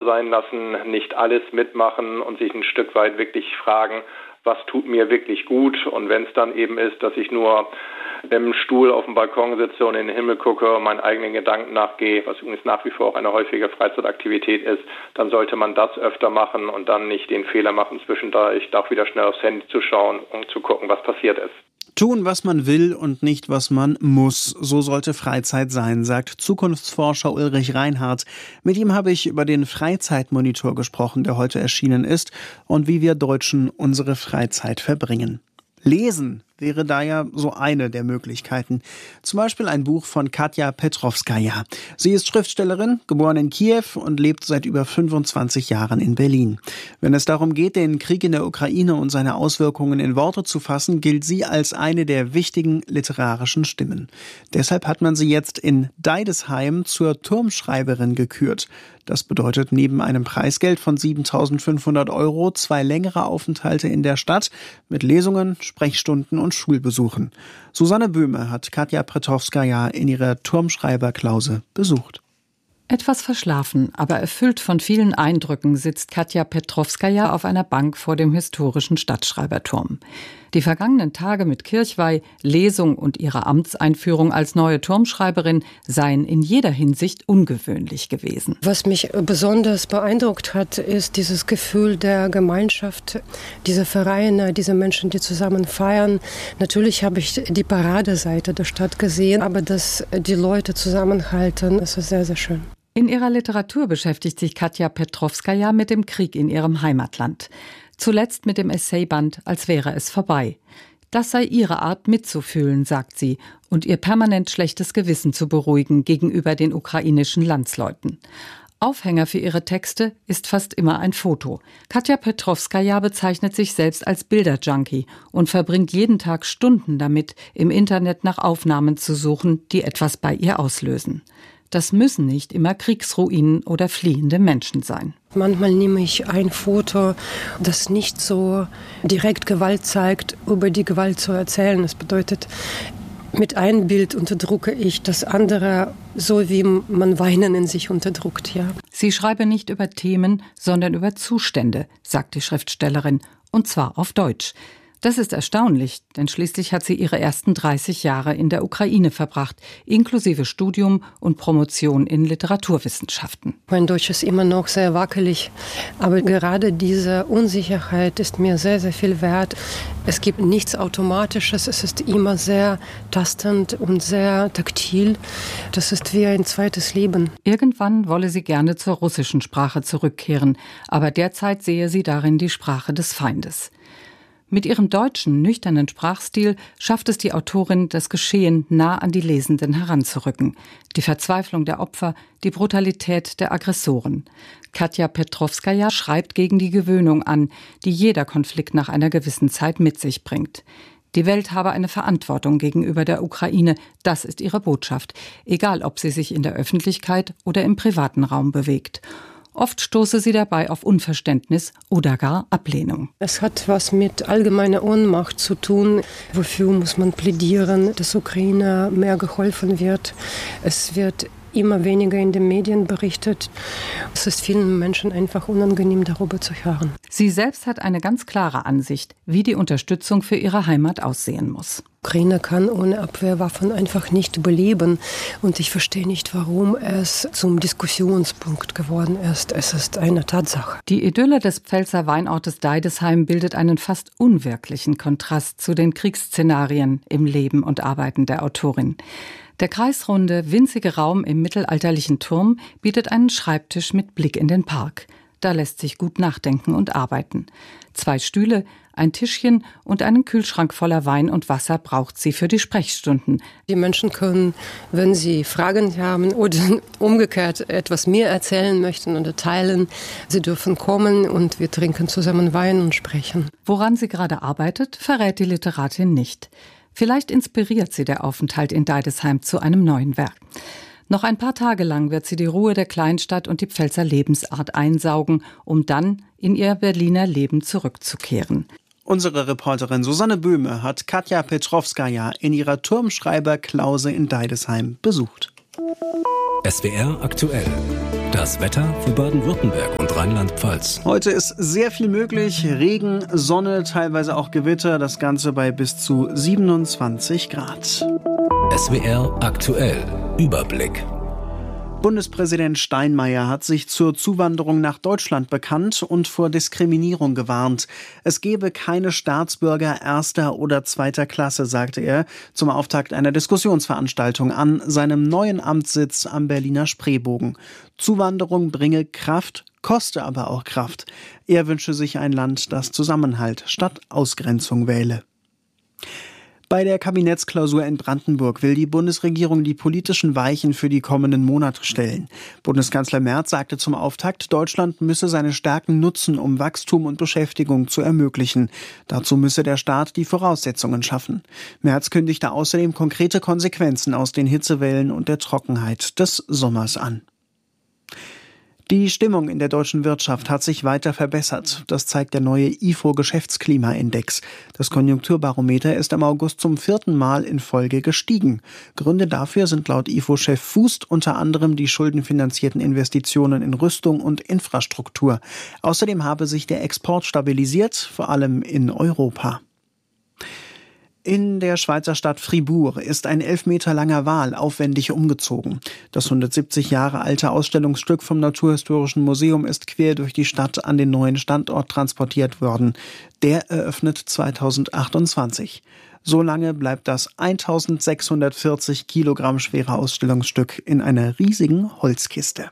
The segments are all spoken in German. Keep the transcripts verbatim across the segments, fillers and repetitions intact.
sein lassen, nicht alles mitmachen und sich ein Stück weit wirklich fragen, was tut mir wirklich gut? Und wenn es dann eben ist, dass ich nur im Stuhl auf dem Balkon sitze und in den Himmel gucke und meinen eigenen Gedanken nachgehe, was übrigens nach wie vor auch eine häufige Freizeitaktivität ist, dann sollte man das öfter machen und dann nicht den Fehler machen, zwischendurch doch wieder schnell aufs Handy zu schauen und zu gucken, was passiert ist. Tun, was man will und nicht, was man muss. So sollte Freizeit sein, sagt Zukunftsforscher Ulrich Reinhardt. Mit ihm habe ich über den Freizeitmonitor gesprochen, der heute erschienen ist, und wie wir Deutschen unsere Freizeit verbringen. Lesen wäre da ja so eine der Möglichkeiten. Zum Beispiel ein Buch von Katja Petrovskaja. Sie ist Schriftstellerin, geboren in Kiew und lebt seit über fünfundzwanzig Jahren in Berlin. Wenn es darum geht, den Krieg in der Ukraine und seine Auswirkungen in Worte zu fassen, gilt sie als eine der wichtigen literarischen Stimmen. Deshalb hat man sie jetzt in Deidesheim zur Turmschreiberin gekürt. Das bedeutet neben einem Preisgeld von siebentausendfünfhundert Euro zwei längere Aufenthalte in der Stadt mit Lesungen, Sprechstunden und Schulbesuchen. Susanne Böhme hat Katja Petrovskaja in ihrer Turmschreiberklause besucht. Etwas verschlafen, aber erfüllt von vielen Eindrücken sitzt Katja Petrovskaja auf einer Bank vor dem historischen Stadtschreiberturm. Die vergangenen Tage mit Kirchweih, Lesung und ihrer Amtseinführung als neue Turmschreiberin seien in jeder Hinsicht ungewöhnlich gewesen. Was mich besonders beeindruckt hat, ist dieses Gefühl der Gemeinschaft, diese Vereine, diese Menschen, die zusammen feiern. Natürlich habe ich die Paradeseite der Stadt gesehen, aber dass die Leute zusammenhalten, das ist sehr, sehr schön. In ihrer Literatur beschäftigt sich Katja Petrovskaja mit dem Krieg in ihrem Heimatland. Zuletzt mit dem Essayband Als wäre es vorbei. Das sei ihre Art mitzufühlen, sagt sie, und ihr permanent schlechtes Gewissen zu beruhigen gegenüber den ukrainischen Landsleuten. Aufhänger für ihre Texte ist fast immer ein Foto. Katja Petrovskaja bezeichnet sich selbst als Bilderjunkie und verbringt jeden Tag Stunden damit, im Internet nach Aufnahmen zu suchen, die etwas bei ihr auslösen. Das müssen nicht immer Kriegsruinen oder fliehende Menschen sein. Manchmal nehme ich ein Foto, das nicht so direkt Gewalt zeigt, über die Gewalt zu erzählen. Das bedeutet, mit einem Bild unterdrücke ich das andere, so wie man Weinen in sich unterdrückt. Ja. Sie schreibe nicht über Themen, sondern über Zustände, sagt die Schriftstellerin, und zwar auf Deutsch. Das ist erstaunlich, denn schließlich hat sie ihre ersten dreißig Jahre in der Ukraine verbracht, inklusive Studium und Promotion in Literaturwissenschaften. Mein Deutsch ist immer noch sehr wackelig, aber gerade diese Unsicherheit ist mir sehr, sehr viel wert. Es gibt nichts Automatisches, es ist immer sehr tastend und sehr taktil. Das ist wie ein zweites Leben. Irgendwann wolle sie gerne zur russischen Sprache zurückkehren, aber derzeit sehe sie darin die Sprache des Feindes. Mit ihrem deutschen, nüchternen Sprachstil schafft es die Autorin, das Geschehen nah an die Lesenden heranzurücken. Die Verzweiflung der Opfer, die Brutalität der Aggressoren. Katja Petrovskaja schreibt gegen die Gewöhnung an, die jeder Konflikt nach einer gewissen Zeit mit sich bringt. Die Welt habe eine Verantwortung gegenüber der Ukraine, das ist ihre Botschaft, egal ob sie sich in der Öffentlichkeit oder im privaten Raum bewegt. Oft stoße sie dabei auf Unverständnis oder gar Ablehnung. Es hat was mit allgemeiner Ohnmacht zu tun. Wofür muss man plädieren, dass Ukraine mehr geholfen wird? Es wird immer weniger in den Medien berichtet. Es ist vielen Menschen einfach unangenehm, darüber zu hören. Sie selbst hat eine ganz klare Ansicht, wie die Unterstützung für ihre Heimat aussehen muss. Ukraine kann ohne Abwehrwaffen einfach nicht überleben. Und ich verstehe nicht, warum es zum Diskussionspunkt geworden ist. Es ist eine Tatsache. Die Idylle des Pfälzer Weinortes Deidesheim bildet einen fast unwirklichen Kontrast zu den Kriegsszenarien im Leben und Arbeiten der Autorin. Der kreisrunde, winzige Raum im mittelalterlichen Turm bietet einen Schreibtisch mit Blick in den Park. Da lässt sich gut nachdenken und arbeiten. Zwei Stühle, ein Tischchen und einen Kühlschrank voller Wein und Wasser braucht sie für die Sprechstunden. Die Menschen können, wenn sie Fragen haben oder umgekehrt etwas mehr erzählen möchten oder teilen, sie dürfen kommen und wir trinken zusammen Wein und sprechen. Woran sie gerade arbeitet, verrät die Literatin nicht. Vielleicht inspiriert sie der Aufenthalt in Deidesheim zu einem neuen Werk. Noch ein paar Tage lang wird sie die Ruhe der Kleinstadt und die Pfälzer Lebensart einsaugen, um dann in ihr Berliner Leben zurückzukehren. Unsere Reporterin Susanne Böhme hat Katja Petrovskaja in ihrer Turmschreiberklause in Deidesheim besucht. S W R aktuell. Das Wetter für Baden-Württemberg und Rheinland-Pfalz. Heute ist sehr viel möglich. Regen, Sonne, teilweise auch Gewitter. Das Ganze bei bis zu siebenundzwanzig Grad. S W R aktuell. Überblick. Bundespräsident Steinmeier hat sich zur Zuwanderung nach Deutschland bekannt und vor Diskriminierung gewarnt. Es gebe keine Staatsbürger erster oder zweiter Klasse, sagte er zum Auftakt einer Diskussionsveranstaltung an seinem neuen Amtssitz am Berliner Spreebogen. Zuwanderung bringe Kraft, koste aber auch Kraft. Er wünsche sich ein Land, das Zusammenhalt statt Ausgrenzung wähle. Bei der Kabinettsklausur in Brandenburg will die Bundesregierung die politischen Weichen für die kommenden Monate stellen. Bundeskanzler Merz sagte zum Auftakt, Deutschland müsse seine Stärken nutzen, um Wachstum und Beschäftigung zu ermöglichen. Dazu müsse der Staat die Voraussetzungen schaffen. Merz kündigte außerdem konkrete Konsequenzen aus den Hitzewellen und der Trockenheit des Sommers an. Die Stimmung in der deutschen Wirtschaft hat sich weiter verbessert. Das zeigt der neue I F O-Geschäftsklimaindex. Das Konjunkturbarometer ist im August zum vierten Mal in Folge gestiegen. Gründe dafür sind laut I F O-Chef Fuß unter anderem die schuldenfinanzierten Investitionen in Rüstung und Infrastruktur. Außerdem habe sich der Export stabilisiert, vor allem in Europa. In der Schweizer Stadt Fribourg ist ein elf Meter langer Wal aufwendig umgezogen. Das hundertsiebzig Jahre alte Ausstellungsstück vom Naturhistorischen Museum ist quer durch die Stadt an den neuen Standort transportiert worden. Der eröffnet zweitausendachtundzwanzig. So lange bleibt das eintausendsechshundertvierzig Kilogramm schwere Ausstellungsstück in einer riesigen Holzkiste.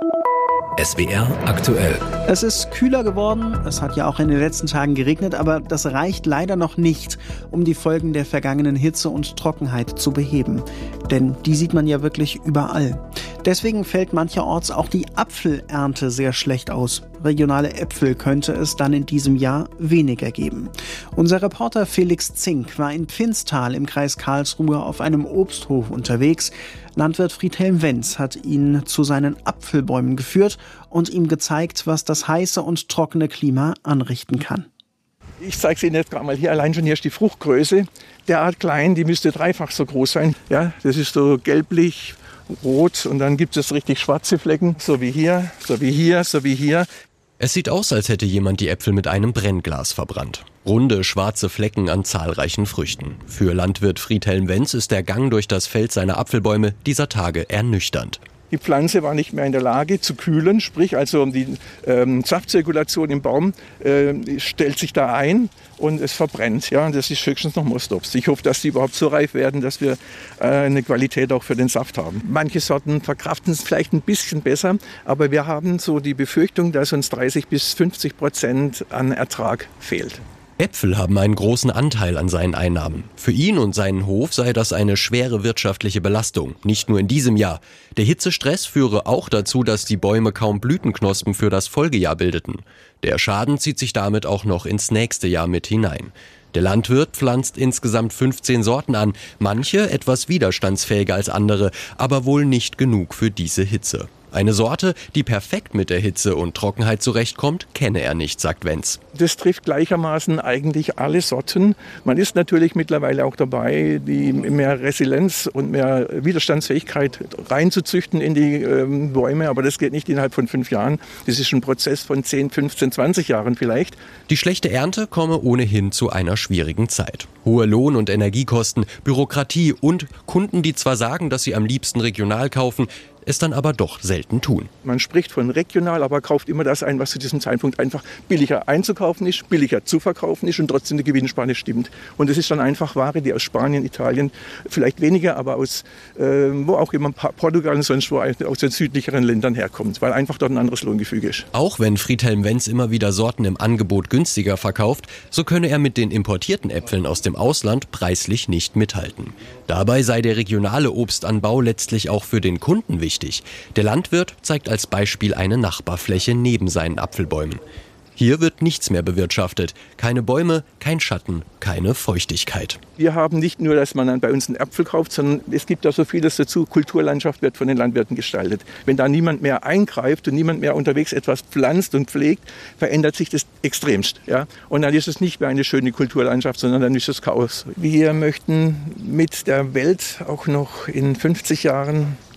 S W R aktuell. Es ist kühler geworden, es hat ja auch in den letzten Tagen geregnet, aber das reicht leider noch nicht, um die Folgen der vergangenen Hitze und Trockenheit zu beheben. Denn die sieht man ja wirklich überall. Deswegen fällt mancherorts auch die Apfelernte sehr schlecht aus. Regionale Äpfel könnte es dann in diesem Jahr weniger geben. Unser Reporter Felix Zink war in Pfinstal im Kreis Karlsruhe auf einem Obsthof unterwegs. Landwirt Friedhelm Wenz hat ihn zu seinen Apfelbäumen geführt und ihm gezeigt, was das heiße und trockene Klima anrichten kann. Ich zeige es Ihnen jetzt gerade mal hier. Allein schon hier ist die Fruchtgröße derart klein, die müsste dreifach so groß sein. Ja, das ist so gelblich, rot und dann gibt es richtig schwarze Flecken, so wie hier, so wie hier, so wie hier. Es sieht aus, als hätte jemand die Äpfel mit einem Brennglas verbrannt. Runde, schwarze Flecken an zahlreichen Früchten. Für Landwirt Friedhelm Wenz ist der Gang durch das Feld seiner Apfelbäume dieser Tage ernüchternd. Die Pflanze war nicht mehr in der Lage zu kühlen, sprich also die ähm, Saftzirkulation im Baum äh, stellt sich da ein und es verbrennt. Ja, das ist höchstens noch Mostobst. Ich hoffe, dass die überhaupt so reif werden, dass wir äh, eine Qualität auch für den Saft haben. Manche Sorten verkraften es vielleicht ein bisschen besser, aber wir haben so die Befürchtung, dass uns dreißig bis fünfzig Prozent an Ertrag fehlt. Äpfel haben einen großen Anteil an seinen Einnahmen. Für ihn und seinen Hof sei das eine schwere wirtschaftliche Belastung, nicht nur in diesem Jahr. Der Hitzestress führe auch dazu, dass die Bäume kaum Blütenknospen für das Folgejahr bildeten. Der Schaden zieht sich damit auch noch ins nächste Jahr mit hinein. Der Landwirt pflanzt insgesamt fünfzehn Sorten an, manche etwas widerstandsfähiger als andere, aber wohl nicht genug für diese Hitze. Eine Sorte, die perfekt mit der Hitze und Trockenheit zurechtkommt, kenne er nicht, sagt Wenz. Das trifft gleichermaßen eigentlich alle Sorten. Man ist natürlich mittlerweile auch dabei, die mehr Resilienz und mehr Widerstandsfähigkeit reinzuzüchten in die ähm, Bäume. Aber das geht nicht innerhalb von fünf Jahren. Das ist ein Prozess von zehn, fünfzehn, zwanzig Jahren vielleicht. Die schlechte Ernte komme ohnehin zu einer schwierigen Zeit. Hohe Lohn- und Energiekosten, Bürokratie und Kunden, die zwar sagen, dass sie am liebsten regional kaufen, es dann aber doch selten tun. Man spricht von regional, aber kauft immer das ein, was zu diesem Zeitpunkt einfach billiger einzukaufen ist, billiger zu verkaufen ist und trotzdem die Gewinnspanne stimmt. Und es ist dann einfach Ware, die aus Spanien, Italien, vielleicht weniger, aber aus äh, wo auch immer, Portugal und sonst wo, aus den südlicheren Ländern herkommt, weil einfach dort ein anderes Lohngefüge ist. Auch wenn Friedhelm Wenz immer wieder Sorten im Angebot günstiger verkauft, so könne er mit den importierten Äpfeln aus dem Ausland preislich nicht mithalten. Dabei sei der regionale Obstanbau letztlich auch für den Kunden wichtig. Der Landwirt zeigt als Beispiel eine Nachbarfläche neben seinen Apfelbäumen. Hier wird nichts mehr bewirtschaftet. Keine Bäume, kein Schatten, keine Feuchtigkeit. Wir haben nicht nur, dass man dann bei uns einen Apfel kauft, sondern es gibt da so vieles dazu. Kulturlandschaft wird von den Landwirten gestaltet. Wenn da niemand mehr eingreift und niemand mehr unterwegs etwas pflanzt und pflegt, verändert sich das extremst. Ja? Und dann ist es nicht mehr eine schöne Kulturlandschaft, sondern dann ist es Chaos. Wir möchten mit der Welt auch noch in fünfzig Jahren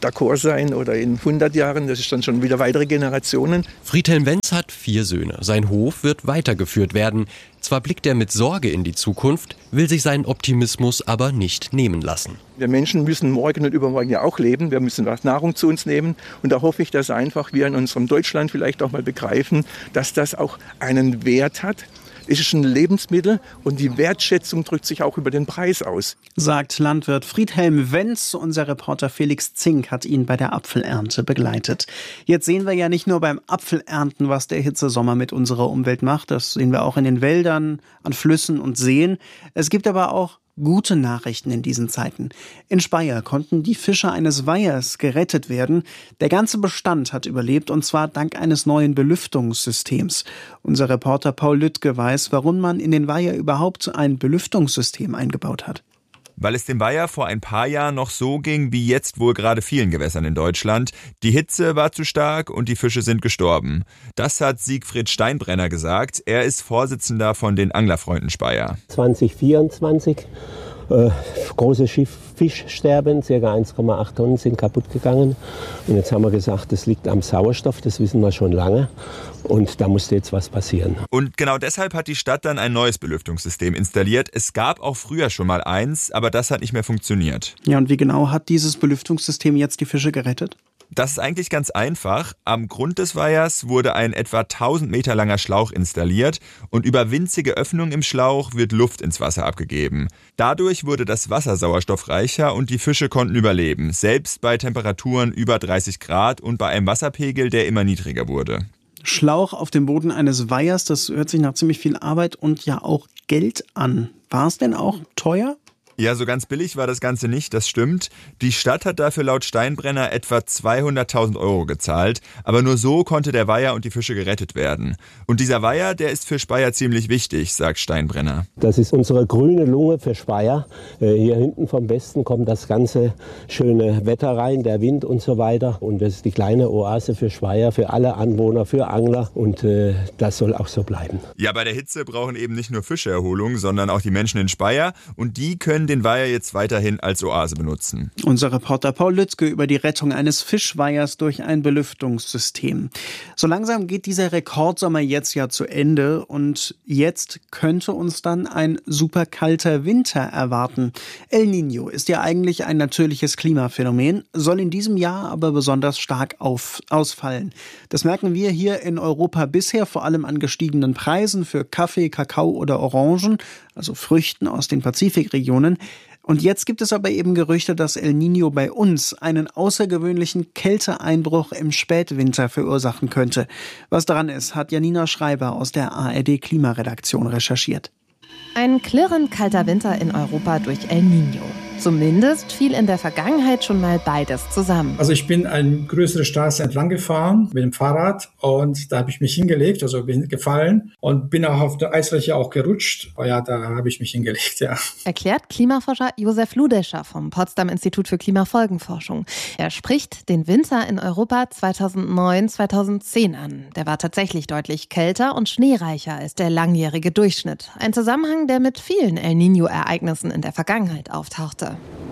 d'accord sein oder in hundert Jahren. Das ist dann schon wieder weitere Generationen. Friedhelm Wenz hat vier Söhne. Sein Hof wird weitergeführt werden. Zwar blickt er mit Sorge in die Zukunft, will sich seinen Optimismus aber nicht nehmen lassen. Wir Menschen müssen morgen und übermorgen ja auch leben. Wir müssen was Nahrung zu uns nehmen. Und da hoffe ich, dass einfach wir in unserem Deutschland vielleicht auch mal begreifen, dass das auch einen Wert hat. Es ist ein Lebensmittel und die Wertschätzung drückt sich auch über den Preis aus. Sagt Landwirt Friedhelm Wenz. Unser Reporter Felix Zink hat ihn bei der Apfelernte begleitet. Jetzt sehen wir ja nicht nur beim Apfelernten, was der Hitzesommer mit unserer Umwelt macht. Das sehen wir auch in den Wäldern, an Flüssen und Seen. Es gibt aber auch gute Nachrichten in diesen Zeiten. In Speyer konnten die Fische eines Weihers gerettet werden. Der ganze Bestand hat überlebt, und zwar dank eines neuen Belüftungssystems. Unser Reporter Paul Lüttke weiß, warum man in den Weiher überhaupt ein Belüftungssystem eingebaut hat. Weil es dem Weiher vor ein paar Jahren noch so ging, wie jetzt wohl gerade vielen Gewässern in Deutschland. Die Hitze war zu stark und die Fische sind gestorben. Das hat Siegfried Steinbrenner gesagt. Er ist Vorsitzender von den Anglerfreunden Speyer. zwanzig vierundzwanzig, äh, große Schiff, Fischsterben, ca. eins Komma acht Tonnen sind kaputt gegangen. Und jetzt haben wir gesagt, das liegt am Sauerstoff, das wissen wir schon lange. Und da musste jetzt was passieren. Und genau deshalb hat die Stadt dann ein neues Belüftungssystem installiert. Es gab auch früher schon mal eins, aber das hat nicht mehr funktioniert. Ja, und wie genau hat dieses Belüftungssystem jetzt die Fische gerettet? Das ist eigentlich ganz einfach. Am Grund des Weihers wurde ein etwa tausend Meter langer Schlauch installiert und über winzige Öffnungen im Schlauch wird Luft ins Wasser abgegeben. Dadurch wurde das Wasser sauerstoffreicher und die Fische konnten überleben, selbst bei Temperaturen über dreißig Grad und bei einem Wasserpegel, der immer niedriger wurde. Schlauch auf dem Boden eines Weihers, das hört sich nach ziemlich viel Arbeit und ja auch Geld an. War es denn auch teuer? Ja, so ganz billig war das Ganze nicht, das stimmt. Die Stadt hat dafür laut Steinbrenner etwa zweihunderttausend Euro gezahlt. Aber nur so konnte der Weiher und die Fische gerettet werden. Und dieser Weiher, der ist für Speyer ziemlich wichtig, sagt Steinbrenner. Das ist unsere grüne Lunge für Speyer. Hier hinten vom Westen kommt das ganze schöne Wetter rein, der Wind und so weiter. Und das ist die kleine Oase für Speyer, für alle Anwohner, für Angler. Und äh, das soll auch so bleiben. Ja, bei der Hitze brauchen eben nicht nur Fische Erholung, sondern auch die Menschen in Speyer. Und die können den Weiher jetzt weiterhin als Oase benutzen. Unser Reporter Paul Lützke über die Rettung eines Fischweihers durch ein Belüftungssystem. So langsam geht dieser Rekordsommer jetzt ja zu Ende und jetzt könnte uns dann ein super kalter Winter erwarten. El Niño ist ja eigentlich ein natürliches Klimaphänomen, soll in diesem Jahr aber besonders stark auf, ausfallen. Das merken wir hier in Europa bisher vor allem an gestiegenen Preisen für Kaffee, Kakao oder Orangen, also Früchten aus den Pazifikregionen. Und jetzt gibt es aber eben Gerüchte, dass El Niño bei uns einen außergewöhnlichen Kälteeinbruch im Spätwinter verursachen könnte. Was daran ist, hat Janina Schreiber aus der A R D-Klimaredaktion recherchiert. Ein klirrend kalter Winter in Europa durch El Niño. Zumindest fiel in der Vergangenheit schon mal beides zusammen. Also ich bin eine größere Straße entlang gefahren mit dem Fahrrad und da habe ich mich hingelegt, also bin gefallen und bin auch auf der Eisfläche auch gerutscht. Oh ja, da habe ich mich hingelegt, ja. Erklärt Klimaforscher Josef Ludescher vom Potsdam Institut für Klimafolgenforschung. Er spricht den Winter in Europa zweitausendneun zweitausendzehn an. Der war tatsächlich deutlich kälter und schneereicher als der langjährige Durchschnitt. Ein Zusammenhang, der mit vielen El Niño-Ereignissen in der Vergangenheit auftauchte.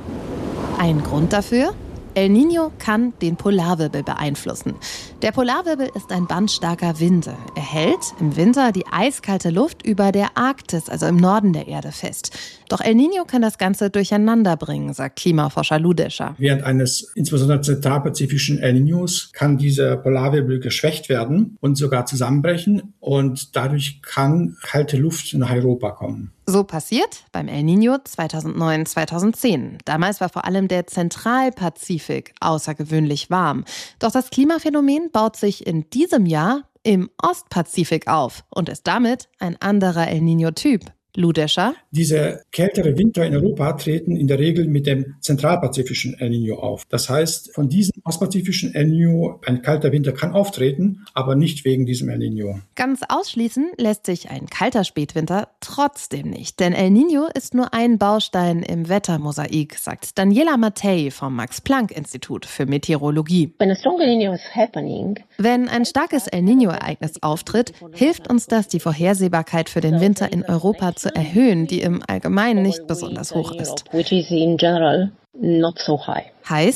Ein Grund dafür? El Niño kann den Polarwirbel beeinflussen. Der Polarwirbel ist ein Band starker Winde. Er hält im Winter die eiskalte Luft über der Arktis, also im Norden der Erde, fest. Doch El Niño kann das Ganze durcheinander bringen, sagt Klimaforscher Ludescher. Während eines insbesondere zentralpazifischen El Niños kann dieser Polarwirbel geschwächt werden und sogar zusammenbrechen. Und dadurch kann kalte Luft nach Europa kommen. So passiert beim El Niño zweitausendneun zweitausendzehn. Damals war vor allem der Zentralpazifik außergewöhnlich warm. Doch das Klimaphänomen baut sich in diesem Jahr im Ostpazifik auf und ist damit ein anderer El Niño-Typ. Ludescher. Diese kältere Winter in Europa treten in der Regel mit dem zentralpazifischen El Niño auf. Das heißt, von diesem ostpazifischen El Niño ein kalter Winter kann auftreten, aber nicht wegen diesem El Niño. Ganz ausschließen lässt sich ein kalter Spätwinter trotzdem nicht. Denn El Niño ist nur ein Baustein im Wettermosaik, sagt Daniela Mattei vom Max-Planck-Institut für Meteorologie. When a strong El Niño is happening, Wenn ein starkes El Niño-Ereignis auftritt, hilft uns das, die Vorhersehbarkeit für den Winter in Europa zu erhöhen, die im Allgemeinen nicht besonders hoch ist. which is in general not so high. Heißt,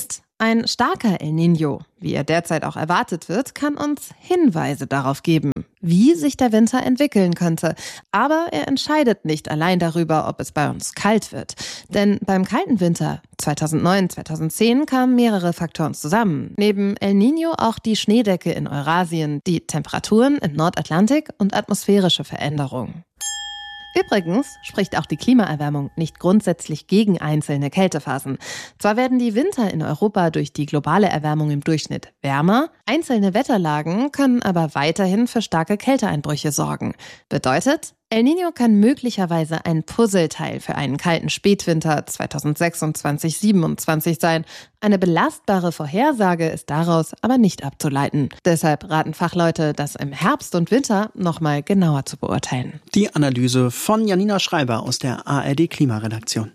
Ein starker El Niño, wie er derzeit auch erwartet wird, kann uns Hinweise darauf geben, wie sich der Winter entwickeln könnte. Aber er entscheidet nicht allein darüber, ob es bei uns kalt wird. Denn beim kalten Winter zweitausendneun, zweitausendzehn kamen mehrere Faktoren zusammen. Neben El Niño auch die Schneedecke in Eurasien, die Temperaturen im Nordatlantik und atmosphärische Veränderungen. Übrigens spricht auch die Klimaerwärmung nicht grundsätzlich gegen einzelne Kältephasen. Zwar werden die Winter in Europa durch die globale Erwärmung im Durchschnitt wärmer, einzelne Wetterlagen können aber weiterhin für starke Kälteeinbrüche sorgen. Bedeutet, El Niño kann möglicherweise ein Puzzleteil für einen kalten Spätwinter zweitausendsechsundzwanzig siebenundzwanzig sein. Eine belastbare Vorhersage ist daraus aber nicht abzuleiten. Deshalb raten Fachleute, das im Herbst und Winter nochmal genauer zu beurteilen. Die Analyse von Janina Schreiber aus der A R D Klimaredaktion.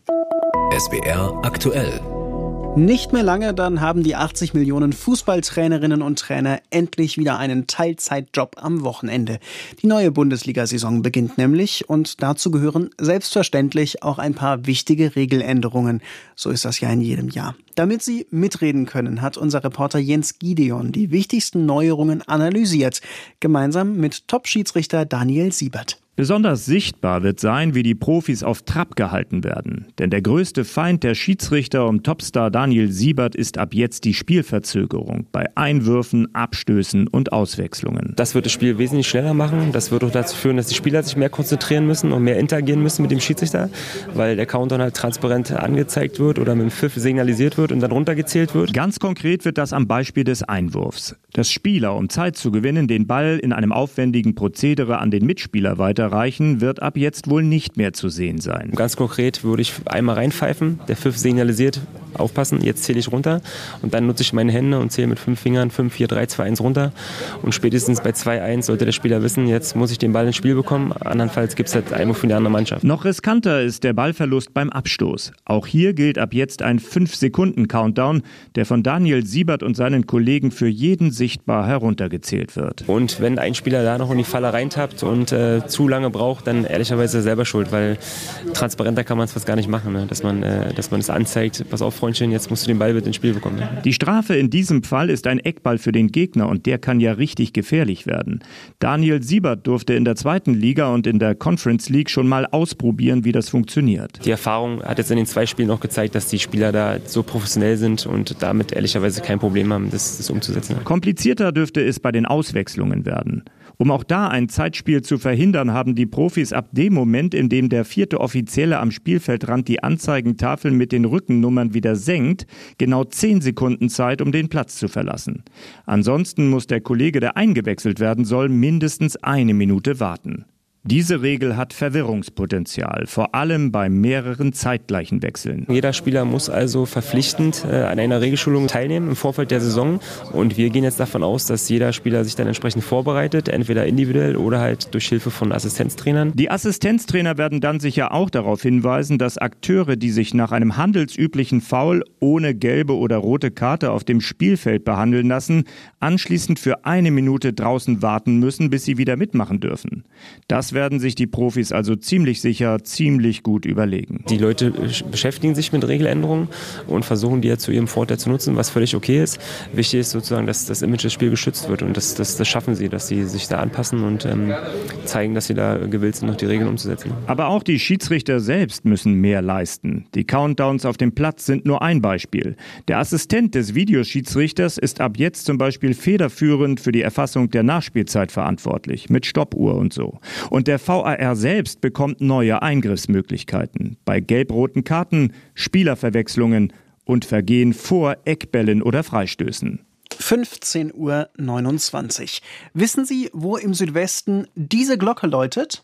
S W R aktuell. Nicht mehr lange, dann haben die achtzig Millionen Fußballtrainerinnen und Trainer endlich wieder einen Teilzeitjob am Wochenende. Die neue Bundesliga-Saison beginnt nämlich und dazu gehören selbstverständlich auch ein paar wichtige Regeländerungen. So ist das ja in jedem Jahr. Damit Sie mitreden können, hat unser Reporter Jens Gideon die wichtigsten Neuerungen analysiert, gemeinsam mit Top-Schiedsrichter Daniel Siebert. Besonders sichtbar wird sein, wie die Profis auf Trab gehalten werden. Denn der größte Feind der Schiedsrichter um Topstar Daniel Siebert ist ab jetzt die Spielverzögerung bei Einwürfen, Abstößen und Auswechslungen. Das wird das Spiel wesentlich schneller machen. Das wird auch dazu führen, dass die Spieler sich mehr konzentrieren müssen und mehr interagieren müssen mit dem Schiedsrichter, weil der Countdown halt transparent angezeigt wird oder mit dem Pfiff signalisiert wird und dann runtergezählt wird. Ganz konkret wird das am Beispiel des Einwurfs. Dass Spieler, um Zeit zu gewinnen, den Ball in einem aufwendigen Prozedere an den Mitspieler weiter erreichen, wird ab jetzt wohl nicht mehr zu sehen sein. Ganz konkret würde ich einmal reinpfeifen, der Pfiff signalisiert, aufpassen, jetzt zähle ich runter und dann nutze ich meine Hände und zähle mit fünf Fingern fünf, vier, drei, zwei, eins runter und spätestens bei zwei eins sollte der Spieler wissen, jetzt muss ich den Ball ins Spiel bekommen, andernfalls gibt es halt Einwurf für die andere Mannschaft. Noch riskanter ist der Ballverlust beim Abstoß. Auch hier gilt ab jetzt ein fünf Sekunden Countdown, der von Daniel Siebert und seinen Kollegen für jeden sichtbar heruntergezählt wird. Und wenn ein Spieler da noch in die Falle reintappt und äh, zu lange braucht, dann ehrlicherweise selber schuld, weil transparenter kann man es fast gar nicht machen, ne? dass man äh, dass man es anzeigt, pass auf Freundchen, jetzt musst du den Ball mit ins Spiel bekommen. Ne? Die Strafe in diesem Fall ist ein Eckball für den Gegner und der kann ja richtig gefährlich werden. Daniel Siebert durfte in der zweiten Liga und in der Conference League schon mal ausprobieren, wie das funktioniert. Die Erfahrung hat jetzt in den zwei Spielen auch gezeigt, dass die Spieler da so professionell sind und damit ehrlicherweise kein Problem haben, das, das umzusetzen. Komplizierter dürfte es bei den Auswechslungen werden. Um auch da ein Zeitspiel zu verhindern, haben die Profis ab dem Moment, in dem der vierte Offizielle am Spielfeldrand die Anzeigentafeln mit den Rückennummern wieder senkt, genau zehn Sekunden Zeit, um den Platz zu verlassen. Ansonsten muss der Kollege, der eingewechselt werden soll, mindestens eine Minute warten. Diese Regel hat Verwirrungspotenzial, vor allem bei mehreren zeitgleichen Wechseln. Jeder Spieler muss also verpflichtend äh, an einer Regelschulung teilnehmen im Vorfeld der Saison. Und wir gehen jetzt davon aus, dass jeder Spieler sich dann entsprechend vorbereitet, entweder individuell oder halt durch Hilfe von Assistenztrainern. Die Assistenztrainer werden dann sicher auch darauf hinweisen, dass Akteure, die sich nach einem handelsüblichen Foul ohne gelbe oder rote Karte auf dem Spielfeld behandeln lassen, anschließend für eine Minute draußen warten müssen, bis sie wieder mitmachen dürfen. Das werden sich die Profis also ziemlich sicher, ziemlich gut überlegen. Die Leute beschäftigen sich mit Regeländerungen und versuchen die ja zu ihrem Vorteil zu nutzen, was völlig okay ist. Wichtig ist sozusagen, dass das Image des Spiels geschützt wird und das, das, das schaffen sie, dass sie sich da anpassen und ähm, zeigen, dass sie da gewillt sind, noch die Regeln umzusetzen. Aber auch die Schiedsrichter selbst müssen mehr leisten. Die Countdowns auf dem Platz sind nur ein Beispiel. Der Assistent des Videoschiedsrichters ist ab jetzt zum Beispiel federführend für die Erfassung der Nachspielzeit verantwortlich, mit Stoppuhr und so. Und der V A R selbst bekommt neue Eingriffsmöglichkeiten bei gelb-roten Karten, Spielerverwechslungen und Vergehen vor Eckbällen oder Freistößen. fünfzehn Uhr neunundzwanzig. Wissen Sie, wo im Südwesten diese Glocke läutet?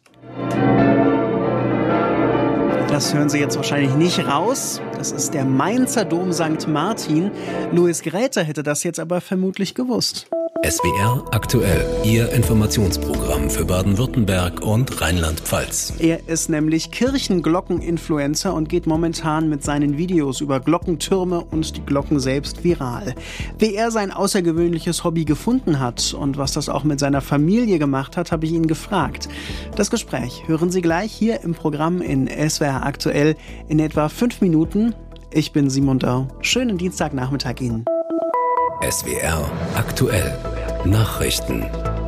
Das hören Sie jetzt wahrscheinlich nicht raus. Das ist der Mainzer Dom Sankt Martin. Louis Gräter hätte das jetzt aber vermutlich gewusst. S W R aktuell, Ihr Informationsprogramm für Baden-Württemberg und Rheinland-Pfalz. Er ist nämlich Kirchenglocken-Influencer und geht momentan mit seinen Videos über Glockentürme und die Glocken selbst viral. Wie er sein außergewöhnliches Hobby gefunden hat und was das auch mit seiner Familie gemacht hat, habe ich ihn gefragt. Das Gespräch hören Sie gleich hier im Programm in S W R aktuell in etwa fünf Minuten. Ich bin Simon Dörr. Schönen Dienstagnachmittag Ihnen. S W R aktuell Nachrichten.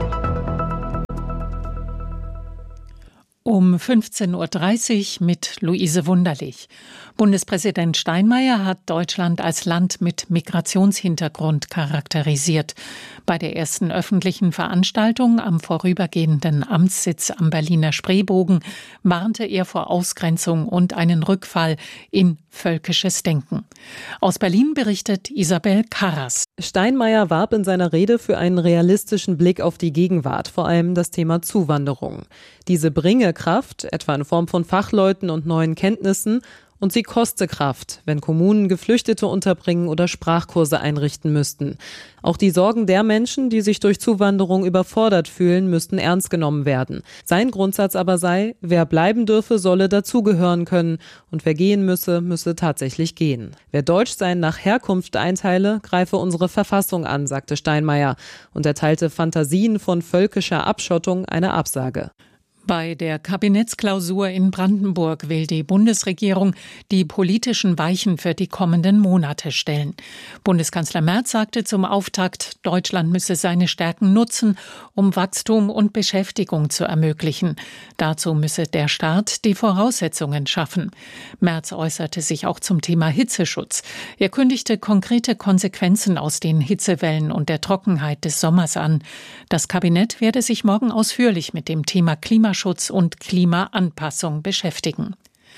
Um fünfzehn Uhr dreißig mit Luise Wunderlich. Bundespräsident Steinmeier hat Deutschland als Land mit Migrationshintergrund charakterisiert. Bei der ersten öffentlichen Veranstaltung am vorübergehenden Amtssitz am Berliner Spreebogen warnte er vor Ausgrenzung und einen Rückfall in völkisches Denken. Aus Berlin berichtet Isabel Karras. Steinmeier warb in seiner Rede für einen realistischen Blick auf die Gegenwart, vor allem das Thema Zuwanderung. Diese bringe Kraft, etwa in Form von Fachleuten und neuen Kenntnissen, und sie koste Kraft, wenn Kommunen Geflüchtete unterbringen oder Sprachkurse einrichten müssten. Auch die Sorgen der Menschen, die sich durch Zuwanderung überfordert fühlen, müssten ernst genommen werden. Sein Grundsatz aber sei, wer bleiben dürfe, solle dazugehören können und wer gehen müsse, müsse tatsächlich gehen. Wer Deutschsein nach Herkunft einteile, greife unsere Verfassung an, sagte Steinmeier und erteilte Fantasien von völkischer Abschottung eine Absage. Bei der Kabinettsklausur in Brandenburg will die Bundesregierung die politischen Weichen für die kommenden Monate stellen. Bundeskanzler Merz sagte zum Auftakt, Deutschland müsse seine Stärken nutzen, um Wachstum und Beschäftigung zu ermöglichen. Dazu müsse der Staat die Voraussetzungen schaffen. Merz äußerte sich auch zum Thema Hitzeschutz. Er kündigte konkrete Konsequenzen aus den Hitzewellen und der Trockenheit des Sommers an. Das Kabinett werde sich morgen ausführlich mit dem Thema Klimaschutz Schutz und Klimaanpassung beschäftigen.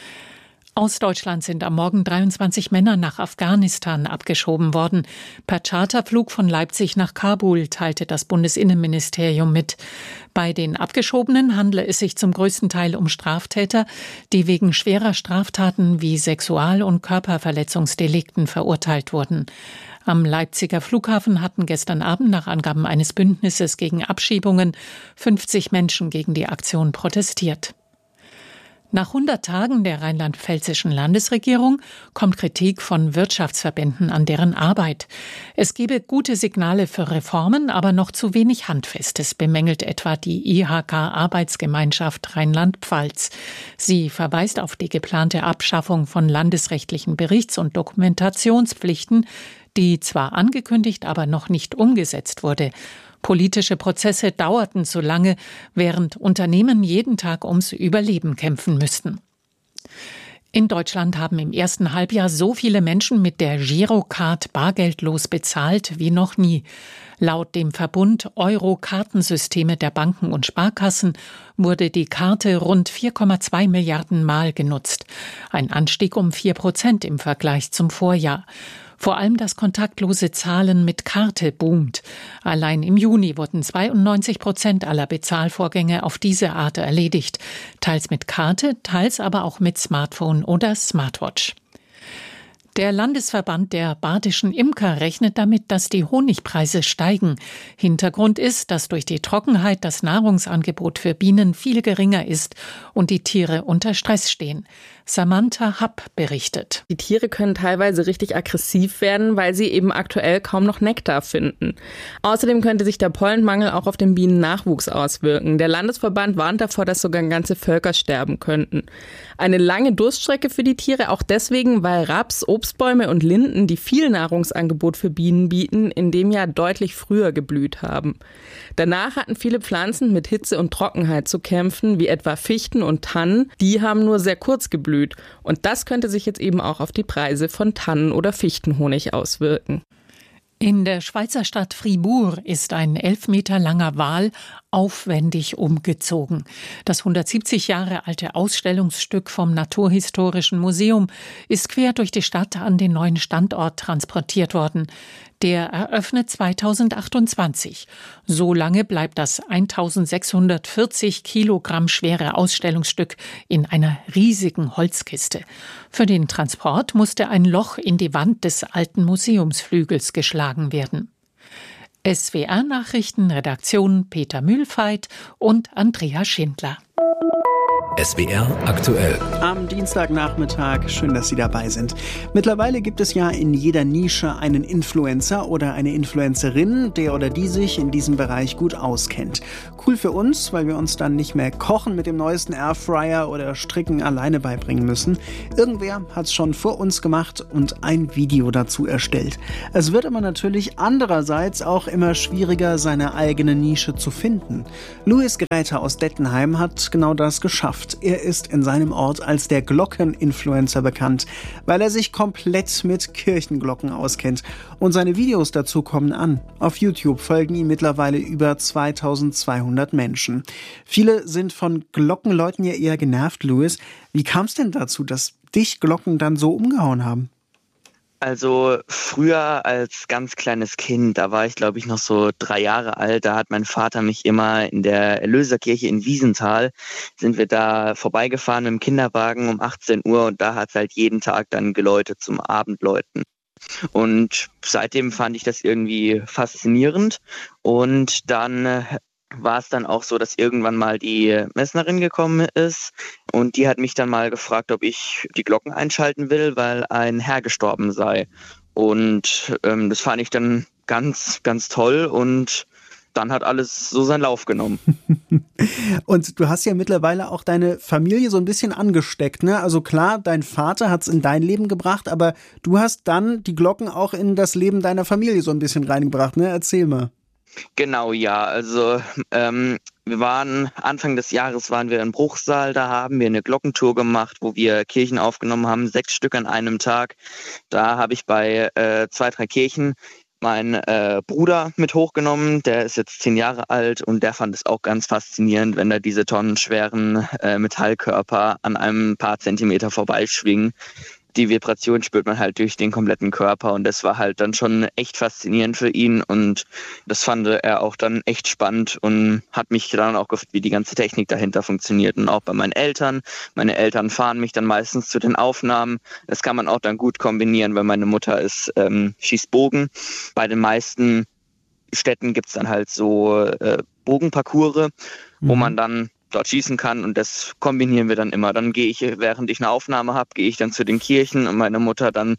Aus Deutschland sind am Morgen dreiundzwanzig Männer nach Afghanistan abgeschoben worden. Per Charterflug von Leipzig nach Kabul, teilte das Bundesinnenministerium mit. Bei den Abgeschobenen handle es sich zum größten Teil um Straftäter, die wegen schwerer Straftaten wie Sexual- und Körperverletzungsdelikten verurteilt wurden. Am Leipziger Flughafen hatten gestern Abend nach Angaben eines Bündnisses gegen Abschiebungen fünfzig Menschen gegen die Aktion protestiert. Nach hundert Tagen der rheinland-pfälzischen Landesregierung kommt Kritik von Wirtschaftsverbänden an deren Arbeit. Es gebe gute Signale für Reformen, aber noch zu wenig Handfestes, bemängelt etwa die I H K-Arbeitsgemeinschaft Rheinland-Pfalz. Sie verweist auf die geplante Abschaffung von landesrechtlichen Berichts- und Dokumentationspflichten, die zwar angekündigt, aber noch nicht umgesetzt wurde. Politische Prozesse dauerten zu lange, während Unternehmen jeden Tag ums Überleben kämpfen müssten. In Deutschland haben im ersten Halbjahr so viele Menschen mit der Girocard bargeldlos bezahlt wie noch nie. Laut dem Verbund Euro-Kartensysteme der Banken und Sparkassen wurde die Karte rund vier Komma zwei Milliarden Mal genutzt. Ein Anstieg um vier Prozent im Vergleich zum Vorjahr. Vor allem das kontaktlose Zahlen mit Karte boomt. Allein im Juni wurden zweiundneunzig Prozent aller Bezahlvorgänge auf diese Art erledigt. Teils mit Karte, teils aber auch mit Smartphone oder Smartwatch. Der Landesverband der badischen Imker rechnet damit, dass die Honigpreise steigen. Hintergrund ist, dass durch die Trockenheit das Nahrungsangebot für Bienen viel geringer ist und die Tiere unter Stress stehen. Samantha Happ berichtet. Die Tiere können teilweise richtig aggressiv werden, weil sie eben aktuell kaum noch Nektar finden. Außerdem könnte sich der Pollenmangel auch auf den Bienennachwuchs auswirken. Der Landesverband warnt davor, dass sogar ganze Völker sterben könnten. Eine lange Durststrecke für die Tiere, auch deswegen, weil Raps, Obstbäume und Linden, die viel Nahrungsangebot für Bienen bieten, in dem Jahr deutlich früher geblüht haben. Danach hatten viele Pflanzen mit Hitze und Trockenheit zu kämpfen, wie etwa Fichten und Tannen. Die haben nur sehr kurz geblüht. Und das könnte sich jetzt eben auch auf die Preise von Tannen- oder Fichtenhonig auswirken. In der Schweizer Stadt Fribourg ist ein elf Meter langer Wal aufwendig umgezogen. Das hundertsiebzig Jahre alte Ausstellungsstück vom Naturhistorischen Museum ist quer durch die Stadt an den neuen Standort transportiert worden. Der eröffnet zweitausendachtundzwanzig. So lange bleibt das eintausendsechshundertvierzig Kilogramm schwere Ausstellungsstück in einer riesigen Holzkiste. Für den Transport musste ein Loch in die Wand des alten Museumsflügels geschlagen werden. S W R-Nachrichten, Redaktion Peter Mühlfeit und Andrea Schindler. S W R aktuell. Am Dienstagnachmittag, schön, dass Sie dabei sind. Mittlerweile gibt es ja in jeder Nische einen Influencer oder eine Influencerin, der oder die sich in diesem Bereich gut auskennt. Cool für uns, weil wir uns dann nicht mehr kochen mit dem neuesten Airfryer oder Stricken alleine beibringen müssen. Irgendwer hat es schon vor uns gemacht und ein Video dazu erstellt. Es wird aber natürlich andererseits auch immer schwieriger, seine eigene Nische zu finden. Louis Geräter aus Dettenheim hat genau das geschafft. Er ist in seinem Ort als der Glocken-Influencer bekannt, weil er sich komplett mit Kirchenglocken auskennt. Und seine Videos dazu kommen an. Auf YouTube folgen ihm mittlerweile über zweitausendzweihundert Menschen. Viele sind von Glockenleuten ja eher genervt, Louis. Wie kam es denn dazu, dass dich Glocken dann so umgehauen haben? Also früher als ganz kleines Kind, da war ich glaube ich noch so drei Jahre alt, da hat mein Vater mich immer in der Erlöserkirche in Wiesenthal, sind wir da vorbeigefahren mit dem Kinderwagen um achtzehn Uhr und da hat es halt jeden Tag dann geläutet zum Abendläuten. Und seitdem fand ich das irgendwie faszinierend und dann war es dann auch so, dass irgendwann mal die Messnerin gekommen ist und die hat mich dann mal gefragt, ob ich die Glocken einschalten will, weil ein Herr gestorben sei. Und ähm, das fand ich dann ganz, ganz toll und dann hat alles so seinen Lauf genommen. Und du hast ja mittlerweile auch deine Familie so ein bisschen angesteckt, ne? Also klar, dein Vater hat es in dein Leben gebracht, aber du hast dann die Glocken auch in das Leben deiner Familie so ein bisschen reingebracht, ne? Erzähl mal. Genau, ja. Also ähm, wir waren, Anfang des Jahres waren wir in Bruchsal, da haben wir eine Glockentour gemacht, wo wir Kirchen aufgenommen haben, sechs Stück an einem Tag. Da habe ich bei äh, zwei, drei Kirchen meinen äh, Bruder mit hochgenommen, der ist jetzt zehn Jahre alt und der fand es auch ganz faszinierend, wenn da diese tonnenschweren äh, Metallkörper an einem paar Zentimeter vorbeischwingen. Die Vibration spürt man halt durch den kompletten Körper und das war halt dann schon echt faszinierend für ihn und das fand er auch dann echt spannend und hat mich dann auch gefragt, wie die ganze Technik dahinter funktioniert und auch bei meinen Eltern. Meine Eltern fahren mich dann meistens zu den Aufnahmen. Das kann man auch dann gut kombinieren, weil meine Mutter ist ähm, schießt Bogen. Bei den meisten Städten gibt es dann halt so äh, Bogenparcours, mhm. wo man dann dort schießen kann und das kombinieren wir dann immer. Dann gehe ich, während ich eine Aufnahme habe, gehe ich dann zu den Kirchen und meine Mutter dann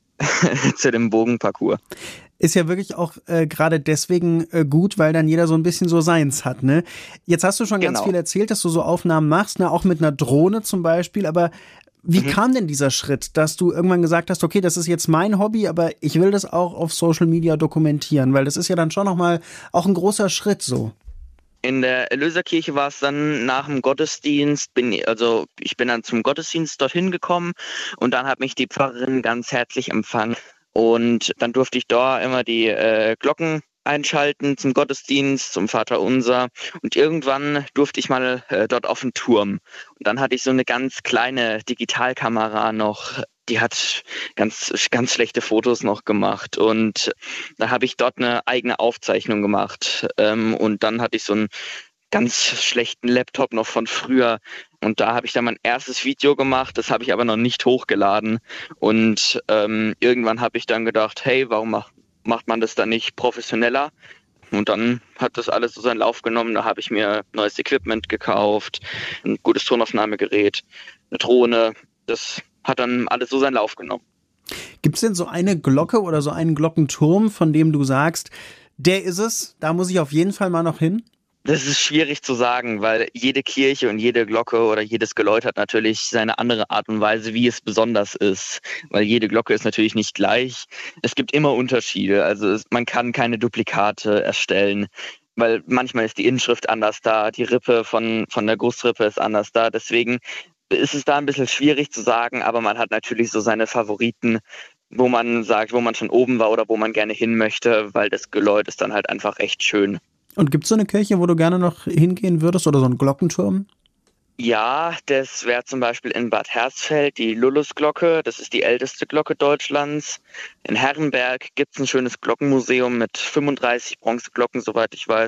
zu dem Bogenparcours. Ist ja wirklich auch äh, gerade deswegen äh, gut, weil dann jeder so ein bisschen so seins hat, ne? Jetzt hast du schon genau. ganz viel erzählt, dass du so Aufnahmen machst, ne? Auch mit einer Drohne zum Beispiel, aber wie mhm. kam denn dieser Schritt, dass du irgendwann gesagt hast, okay, das ist jetzt mein Hobby, aber ich will das auch auf Social Media dokumentieren, weil das ist ja dann schon nochmal auch ein großer Schritt so. In der Erlöserkirche war es dann nach dem Gottesdienst, bin, also ich bin dann zum Gottesdienst dorthin gekommen und dann hat mich die Pfarrerin ganz herzlich empfangen und dann durfte ich dort immer die äh, Glocken einschalten zum Gottesdienst, zum Vaterunser und irgendwann durfte ich mal äh, dort auf den Turm und dann hatte ich so eine ganz kleine Digitalkamera noch. Die hat ganz, ganz schlechte Fotos noch gemacht und da habe ich dort eine eigene Aufzeichnung gemacht ähm, und dann hatte ich so einen ganz schlechten Laptop noch von früher und da habe ich dann mein erstes Video gemacht, das habe ich aber noch nicht hochgeladen und ähm, irgendwann habe ich dann gedacht, hey, warum macht, macht man das dann nicht professioneller? Und dann hat das alles so seinen Lauf genommen, da habe ich mir neues Equipment gekauft, ein gutes Tonaufnahmegerät, eine Drohne, das hat dann alles so seinen Lauf genommen. Gibt es denn so eine Glocke oder so einen Glockenturm, von dem du sagst, der ist es, da muss ich auf jeden Fall mal noch hin? Das ist schwierig zu sagen, weil jede Kirche und jede Glocke oder jedes Geläut hat natürlich seine andere Art und Weise, wie es besonders ist. Weil jede Glocke ist natürlich nicht gleich. Es gibt immer Unterschiede, also es, man kann keine Duplikate erstellen. Weil manchmal ist die Inschrift anders da, die Rippe von, von der Gussrippe ist anders da, deswegen ist es da ein bisschen schwierig zu sagen, aber man hat natürlich so seine Favoriten, wo man sagt, wo man schon oben war oder wo man gerne hin möchte, weil das Geläut ist dann halt einfach echt schön. Und gibt es so eine Kirche, wo du gerne noch hingehen würdest oder so einen Glockenturm? Ja, das wäre zum Beispiel in Bad Hersfeld die Lullusglocke. Das ist die älteste Glocke Deutschlands. In Herrenberg gibt es ein schönes Glockenmuseum mit fünfunddreißig Bronzeglocken, soweit ich weiß.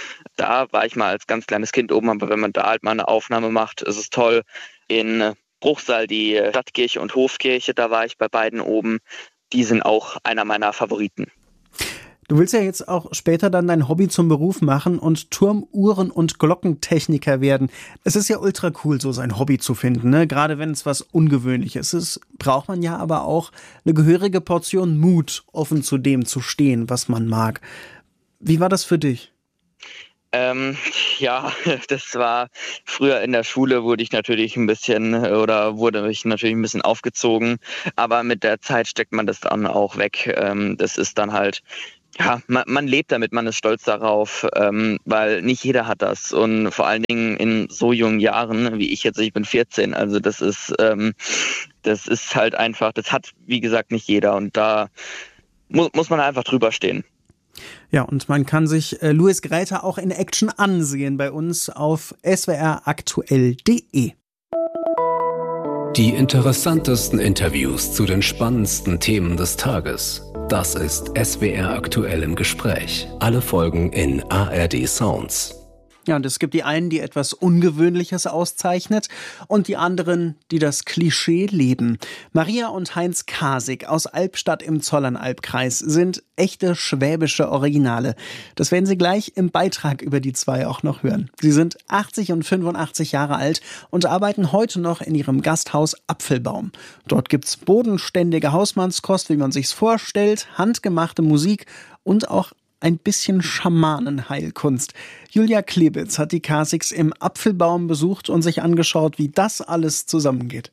Da war ich mal als ganz kleines Kind oben, aber wenn man da halt mal eine Aufnahme macht, ist es toll. In Bruchsal die Stadtkirche und Hofkirche, da war ich bei beiden oben. Die sind auch einer meiner Favoriten. Du willst ja jetzt auch später dann dein Hobby zum Beruf machen und Turm-, Uhren- und Glockentechniker werden. Es ist ja ultra cool, so sein Hobby zu finden, ne? Gerade wenn es was Ungewöhnliches ist, braucht man ja aber auch eine gehörige Portion Mut, offen zu dem zu stehen, was man mag. Wie war das für dich? Ähm, ja, das war früher in der Schule, wurde ich natürlich ein bisschen oder wurde ich natürlich ein bisschen aufgezogen, aber mit der Zeit steckt man das dann auch weg. Ähm, das ist dann halt, ja, man, man lebt damit, man ist stolz darauf, ähm, weil nicht jeder hat das und vor allen Dingen in so jungen Jahren, wie ich jetzt, ich bin vierzehn, also das ist, ähm, das ist halt einfach, das hat, wie gesagt, nicht jeder und da mu- muss man einfach drüber stehen. Ja, und man kann sich äh, Louis Greiter auch in Action ansehen bei uns auf s w r aktuell punkt d e. Die interessantesten Interviews zu den spannendsten Themen des Tages. Das ist S W R aktuell im Gespräch. Alle Folgen in A R D Sounds. Ja, und es gibt die einen, die etwas Ungewöhnliches auszeichnet und die anderen, die das Klischee leben. Maria und Heinz Kasig aus Albstadt im Zollernalbkreis sind echte schwäbische Originale. Das werden Sie gleich im Beitrag über die zwei auch noch hören. Sie sind achtzig und fünfundachtzig Jahre alt und arbeiten heute noch in ihrem Gasthaus Apfelbaum. Dort gibt's bodenständige Hausmannskost, wie man sich's vorstellt, handgemachte Musik und auch ein bisschen Schamanenheilkunst. Julia Klebitz hat die Kasigs im Apfelbaum besucht und sich angeschaut, wie das alles zusammengeht.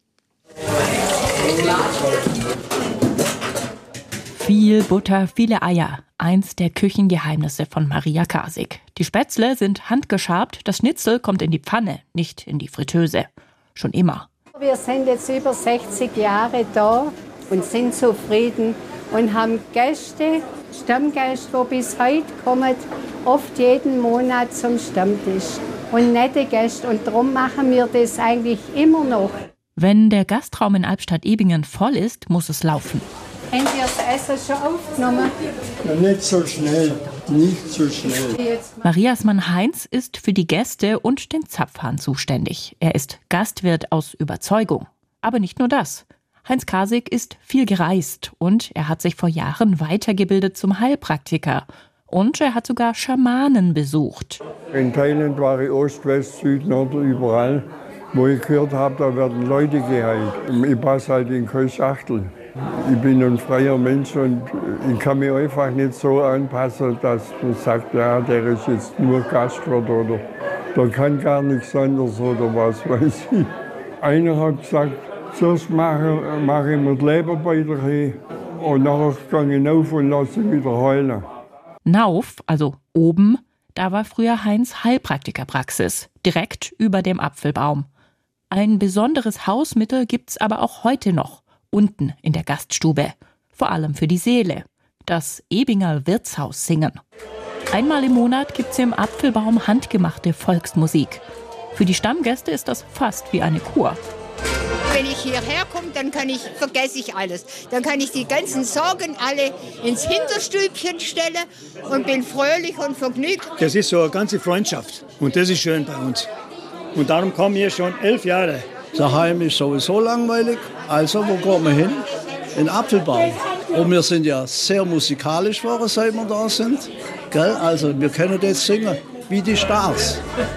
Viel Butter, viele Eier. Eins der Küchengeheimnisse von Maria Kasig. Die Spätzle sind handgeschabt, das Schnitzel kommt in die Pfanne, nicht in die Fritteuse. Schon immer. Wir sind jetzt über sechzig Jahre da und sind zufrieden und haben Gäste, Stammgäste, die bis heute kommen, oft jeden Monat zum Stammtisch. Und nette Gäste. Und darum machen wir das eigentlich immer noch. Wenn der Gastraum in Albstadt-Ebingen voll ist, muss es laufen. Haben Sie das Essen schon aufgenommen? Ja, nicht so schnell, nicht so schnell. Marias Mann Heinz ist für die Gäste und den Zapfhahn zuständig. Er ist Gastwirt aus Überzeugung. Aber nicht nur das. Heinz Kasig ist viel gereist und er hat sich vor Jahren weitergebildet zum Heilpraktiker. Und er hat sogar Schamanen besucht. In Thailand war ich Ost, West, Süd, Nord, überall. Wo ich gehört habe, da werden Leute geheilt. Ich passe halt in keine Schachtel. Ich bin ein freier Mensch und ich kann mich einfach nicht so anpassen, dass man sagt, ja, der ist jetzt nur Gastwirt oder der kann gar nichts anderes oder was weiß ich. Einer hat gesagt, zuerst mache, mache ich mir die Leber bei dir hin und nachher gehe ich auf und lasse sie wieder heulen. Nauf, also oben, da war früher Heinz Heilpraktikerpraxis, direkt über dem Apfelbaum. Ein besonderes Hausmittel gibt's aber auch heute noch, unten in der Gaststube. Vor allem für die Seele. Das Ebinger Wirtshaus singen. Einmal im Monat gibt's im Apfelbaum handgemachte Volksmusik. Für die Stammgäste ist das fast wie eine Kur. Wenn ich hierher komme, dann kann ich, vergesse ich alles. Dann kann ich die ganzen Sorgen alle ins Hinterstübchen stellen und bin fröhlich und vergnügt. Das ist so eine ganze Freundschaft und das ist schön bei uns. Und darum kommen wir schon elf Jahre. Daheim ist sowieso langweilig, also wo kommen wir hin? In Apfelbaum. Und wir sind ja sehr musikalisch geworden, seit wir da sind. Gell? Also wir können jetzt singen wie die Stars.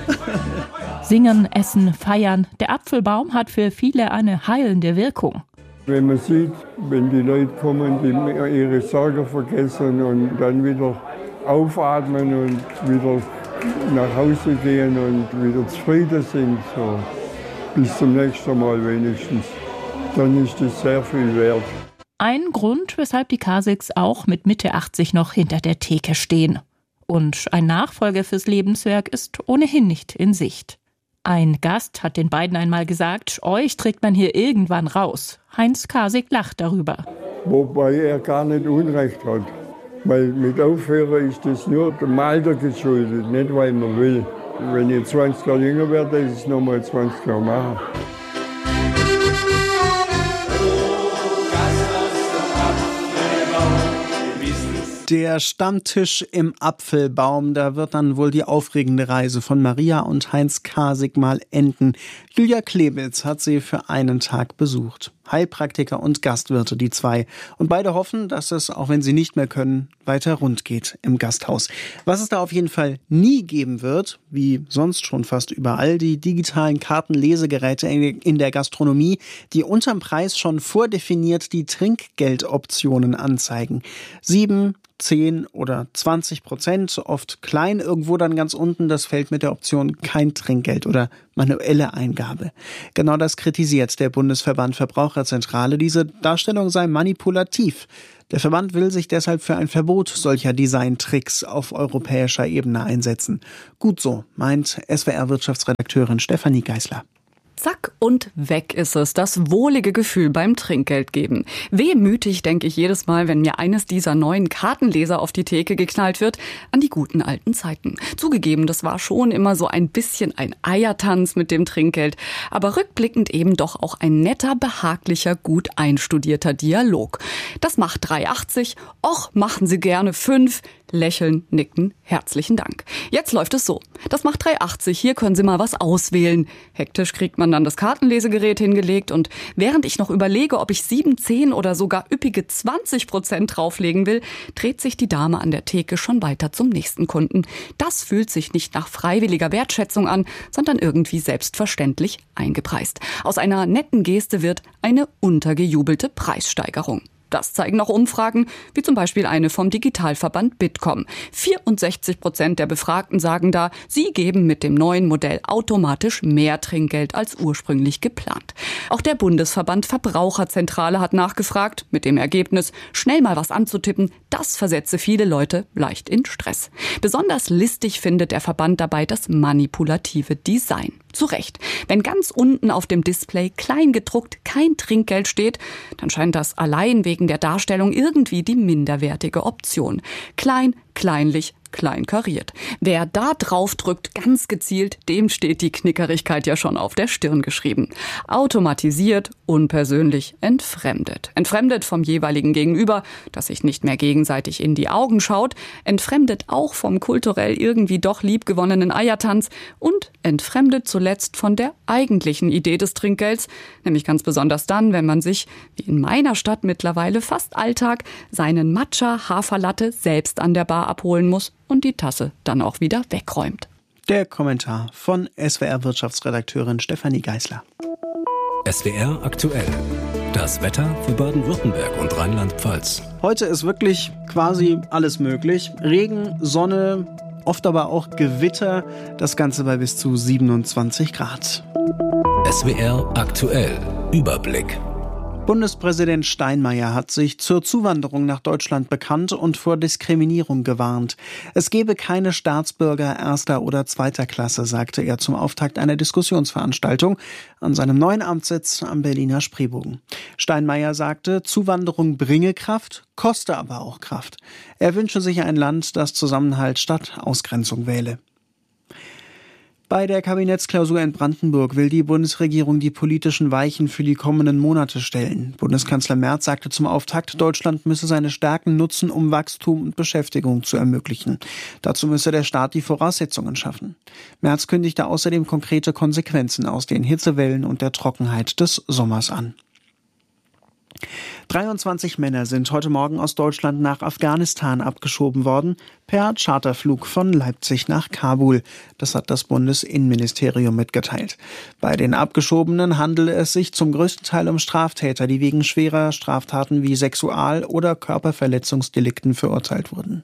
Singen, essen, feiern. Der Apfelbaum hat für viele eine heilende Wirkung. Wenn man sieht, wenn die Leute kommen, die ihre Sorgen vergessen und dann wieder aufatmen und wieder nach Hause gehen und wieder zufrieden sind, so bis zum nächsten Mal wenigstens, dann ist das sehr viel wert. Ein Grund, weshalb die Kasigs auch mit Mitte achtzig noch hinter der Theke stehen. Und ein Nachfolger fürs Lebenswerk ist ohnehin nicht in Sicht. Ein Gast hat den beiden einmal gesagt, euch trägt man hier irgendwann raus. Heinz Kasig lacht darüber. Wobei er gar nicht Unrecht hat. Weil mit Aufhören ist das nur dem Alter geschuldet, nicht weil man will. Wenn ich zwanzig Jahre jünger werde, ist es nochmal zwanzig Jahre machen. Der Stammtisch im Apfelbaum, da wird dann wohl die aufregende Reise von Maria und Heinz Kasig mal enden. Julia Klebitz hat sie für einen Tag besucht. Heilpraktiker und Gastwirte, die zwei. Und beide hoffen, dass es, auch wenn sie nicht mehr können, weiter rund geht im Gasthaus. Was es da auf jeden Fall nie geben wird, wie sonst schon fast überall, die digitalen Kartenlesegeräte in der Gastronomie, die unterm Preis schon vordefiniert die Trinkgeldoptionen anzeigen. Sieben, zehn oder zwanzig Prozent, oft klein, irgendwo dann ganz unten das Feld mit der Option kein Trinkgeld oder manuelle Eingabe. Genau das kritisiert der Bundesverband Verbraucherzentrale. Diese Darstellung sei manipulativ. Der Verband will sich deshalb für ein Verbot solcher Designtricks auf europäischer Ebene einsetzen. Gut so, meint S W R-Wirtschaftsredakteurin Stefanie Geisler. Zack und weg ist es, das wohlige Gefühl beim Trinkgeld geben. Wehmütig denke ich jedes Mal, wenn mir eines dieser neuen Kartenleser auf die Theke geknallt wird, an die guten alten Zeiten. Zugegeben, das war schon immer so ein bisschen ein Eiertanz mit dem Trinkgeld, aber rückblickend eben doch auch ein netter, behaglicher, gut einstudierter Dialog. Das macht drei achtzig, och, machen Sie gerne fünf. Lächeln, nicken, herzlichen Dank. Jetzt läuft es so. Das macht drei achtzig, hier können Sie mal was auswählen. Hektisch kriegt man dann das Kartenlesegerät hingelegt und während ich noch überlege, ob ich sieben, zehn oder sogar üppige zwanzig Prozent drauflegen will, dreht sich die Dame an der Theke schon weiter zum nächsten Kunden. Das fühlt sich nicht nach freiwilliger Wertschätzung an, sondern irgendwie selbstverständlich eingepreist. Aus einer netten Geste wird eine untergejubelte Preissteigerung. Das zeigen auch Umfragen, wie zum Beispiel eine vom Digitalverband Bitkom. vierundsechzig Prozent der Befragten sagen da, sie geben mit dem neuen Modell automatisch mehr Trinkgeld als ursprünglich geplant. Auch der Bundesverband Verbraucherzentrale hat nachgefragt, mit dem Ergebnis, schnell mal was anzutippen, das versetze viele Leute leicht in Stress. Besonders listig findet der Verband dabei das manipulative Design. Zu Recht. Wenn ganz unten auf dem Display klein gedruckt kein Trinkgeld steht, dann scheint das allein wegen der Darstellung irgendwie die minderwertige Option. Klein, kleinlich, klein kariert. Wer da drauf drückt, ganz gezielt, dem steht die Knickerigkeit ja schon auf der Stirn geschrieben. Automatisiert, unpersönlich, entfremdet. Entfremdet vom jeweiligen Gegenüber, das sich nicht mehr gegenseitig in die Augen schaut, entfremdet auch vom kulturell irgendwie doch liebgewonnenen Eiertanz und entfremdet zuletzt von der eigentlichen Idee des Trinkgelds, nämlich ganz besonders dann, wenn man sich, wie in meiner Stadt mittlerweile fast Alltag, seinen Matcha Haferlatte selbst an der Bar abholen muss und die Tasse dann auch wieder wegräumt. Der Kommentar von S W R-Wirtschaftsredakteurin Stefanie Geisler. S W R aktuell. Das Wetter für Baden-Württemberg und Rheinland-Pfalz. Heute ist wirklich quasi alles möglich. Regen, Sonne, oft aber auch Gewitter. Das Ganze bei bis zu siebenundzwanzig Grad. S W R aktuell. Überblick. Bundespräsident Steinmeier hat sich zur Zuwanderung nach Deutschland bekannt und vor Diskriminierung gewarnt. Es gebe keine Staatsbürger erster oder zweiter Klasse, sagte er zum Auftakt einer Diskussionsveranstaltung an seinem neuen Amtssitz am Berliner Spreebogen. Steinmeier sagte, Zuwanderung bringe Kraft, koste aber auch Kraft. Er wünsche sich ein Land, das Zusammenhalt statt Ausgrenzung wähle. Bei der Kabinettsklausur in Brandenburg will die Bundesregierung die politischen Weichen für die kommenden Monate stellen. Bundeskanzler Merz sagte zum Auftakt, Deutschland müsse seine Stärken nutzen, um Wachstum und Beschäftigung zu ermöglichen. Dazu müsse der Staat die Voraussetzungen schaffen. Merz kündigte außerdem konkrete Konsequenzen aus den Hitzewellen und der Trockenheit des Sommers an. dreiundzwanzig Männer sind heute Morgen aus Deutschland nach Afghanistan abgeschoben worden, per Charterflug von Leipzig nach Kabul. Das hat das Bundesinnenministerium mitgeteilt. Bei den Abgeschobenen handele es sich zum größten Teil um Straftäter, die wegen schwerer Straftaten wie Sexual- oder Körperverletzungsdelikten verurteilt wurden.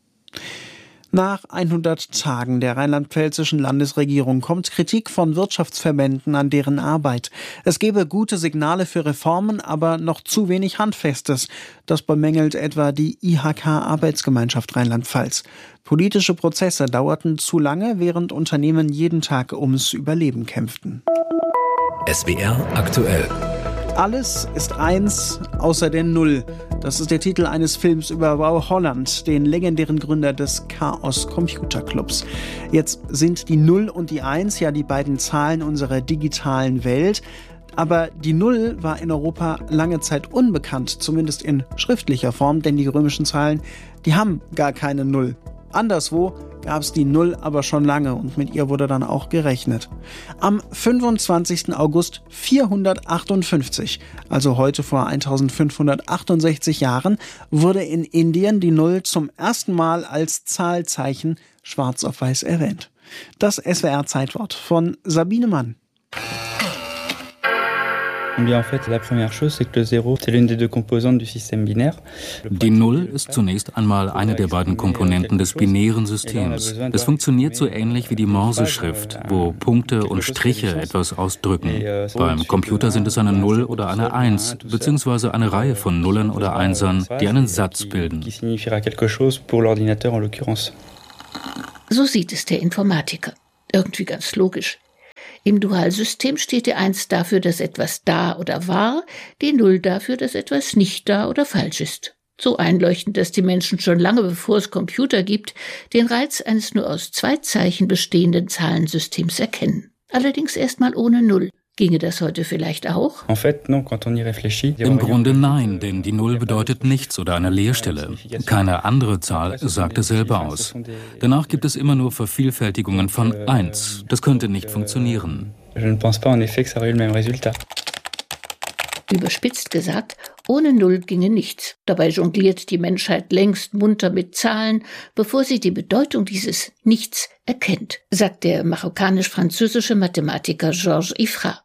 Nach hundert Tagen der rheinland-pfälzischen Landesregierung kommt Kritik von Wirtschaftsverbänden an deren Arbeit. Es gebe gute Signale für Reformen, aber noch zu wenig Handfestes. Das bemängelt etwa die I H K-Arbeitsgemeinschaft Rheinland-Pfalz. Politische Prozesse dauerten zu lange, während Unternehmen jeden Tag ums Überleben kämpften. S W R aktuell. Alles ist eins außer der Null. Das ist der Titel eines Films über Wow Holland, den legendären Gründer des Chaos Computer Clubs. Jetzt sind die Null und die Eins ja die beiden Zahlen unserer digitalen Welt. Aber die Null war in Europa lange Zeit unbekannt, zumindest in schriftlicher Form, denn die römischen Zahlen, die haben gar keine Null. Anderswo gab es die Null aber schon lange und mit ihr wurde dann auch gerechnet. Am fünfundzwanzigsten August vierhundertachtundfünfzig, also heute vor eintausendfünfhundertachtundsechzig Jahren, wurde in Indien die Null zum ersten Mal als Zahlzeichen schwarz auf weiß erwähnt. Das S W R-Zeitwort von Sabine Mann. Die Null ist zunächst einmal eine der beiden Komponenten des binären Systems. Es funktioniert so ähnlich wie die Morseschrift, wo Punkte und Striche etwas ausdrücken. Beim Computer sind es eine Null oder eine Eins, beziehungsweise eine Reihe von Nullen oder Einsern, die einen Satz bilden. So sieht es der Informatiker. Irgendwie ganz logisch. Im Dualsystem steht die Eins dafür, dass etwas da oder war, die Null dafür, dass etwas nicht da oder falsch ist. So einleuchtend, dass die Menschen schon lange bevor es Computer gibt, den Reiz eines nur aus zwei Zeichen bestehenden Zahlensystems erkennen. Allerdings erstmal ohne Null. Ginge das heute vielleicht auch? Im Grunde nein, denn die Null bedeutet nichts oder eine Leerstelle. Keine andere Zahl sagt dasselbe aus. Danach gibt es immer nur Vervielfältigungen von eins. Das könnte nicht funktionieren. Überspitzt gesagt, ohne Null ginge nichts. Dabei jongliert die Menschheit längst munter mit Zahlen, bevor sie die Bedeutung dieses Nichts erkennt, sagt der marokkanisch-französische Mathematiker Georges Ifra.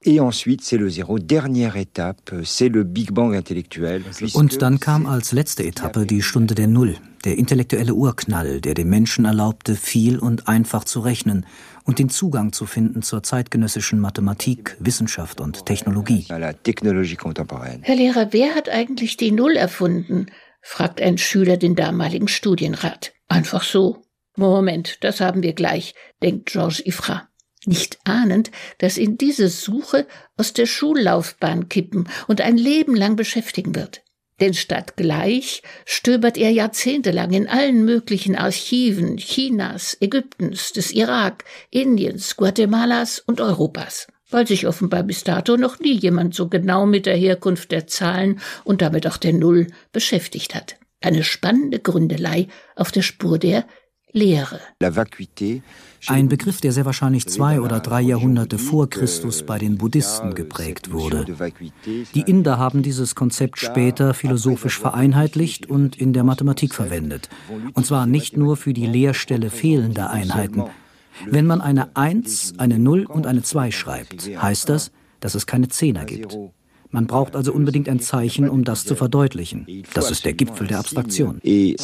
Und dann kam als letzte Etappe die Stunde der Null, der intellektuelle Urknall, der dem Menschen erlaubte, viel und einfach zu rechnen und den Zugang zu finden zur zeitgenössischen Mathematik, Wissenschaft und Technologie. Herr Lehrer, wer hat eigentlich die Null erfunden? Fragt ein Schüler den damaligen Studienrat. Einfach so. Moment, das haben wir gleich, denkt Georges Ifra. Nicht ahnend, dass ihn diese Suche aus der Schullaufbahn kippen und ein Leben lang beschäftigen wird. Denn statt gleich stöbert er jahrzehntelang in allen möglichen Archiven Chinas, Ägyptens, des Irak, Indiens, Guatemalas und Europas, weil sich offenbar bis dato noch nie jemand so genau mit der Herkunft der Zahlen und damit auch der Null beschäftigt hat. Eine spannende Gründelei auf der Spur der Lehre. Ein Begriff, der sehr wahrscheinlich zwei oder drei Jahrhunderte vor Christus bei den Buddhisten geprägt wurde. Die Inder haben dieses Konzept später philosophisch vereinheitlicht und in der Mathematik verwendet. Und zwar nicht nur für die Leerstelle fehlender Einheiten. Wenn man eine Eins, eine Null und eine zwei schreibt, heißt das, dass es keine Zehner gibt. Man braucht also unbedingt ein Zeichen, um das zu verdeutlichen. Das ist der Gipfel der Abstraktion.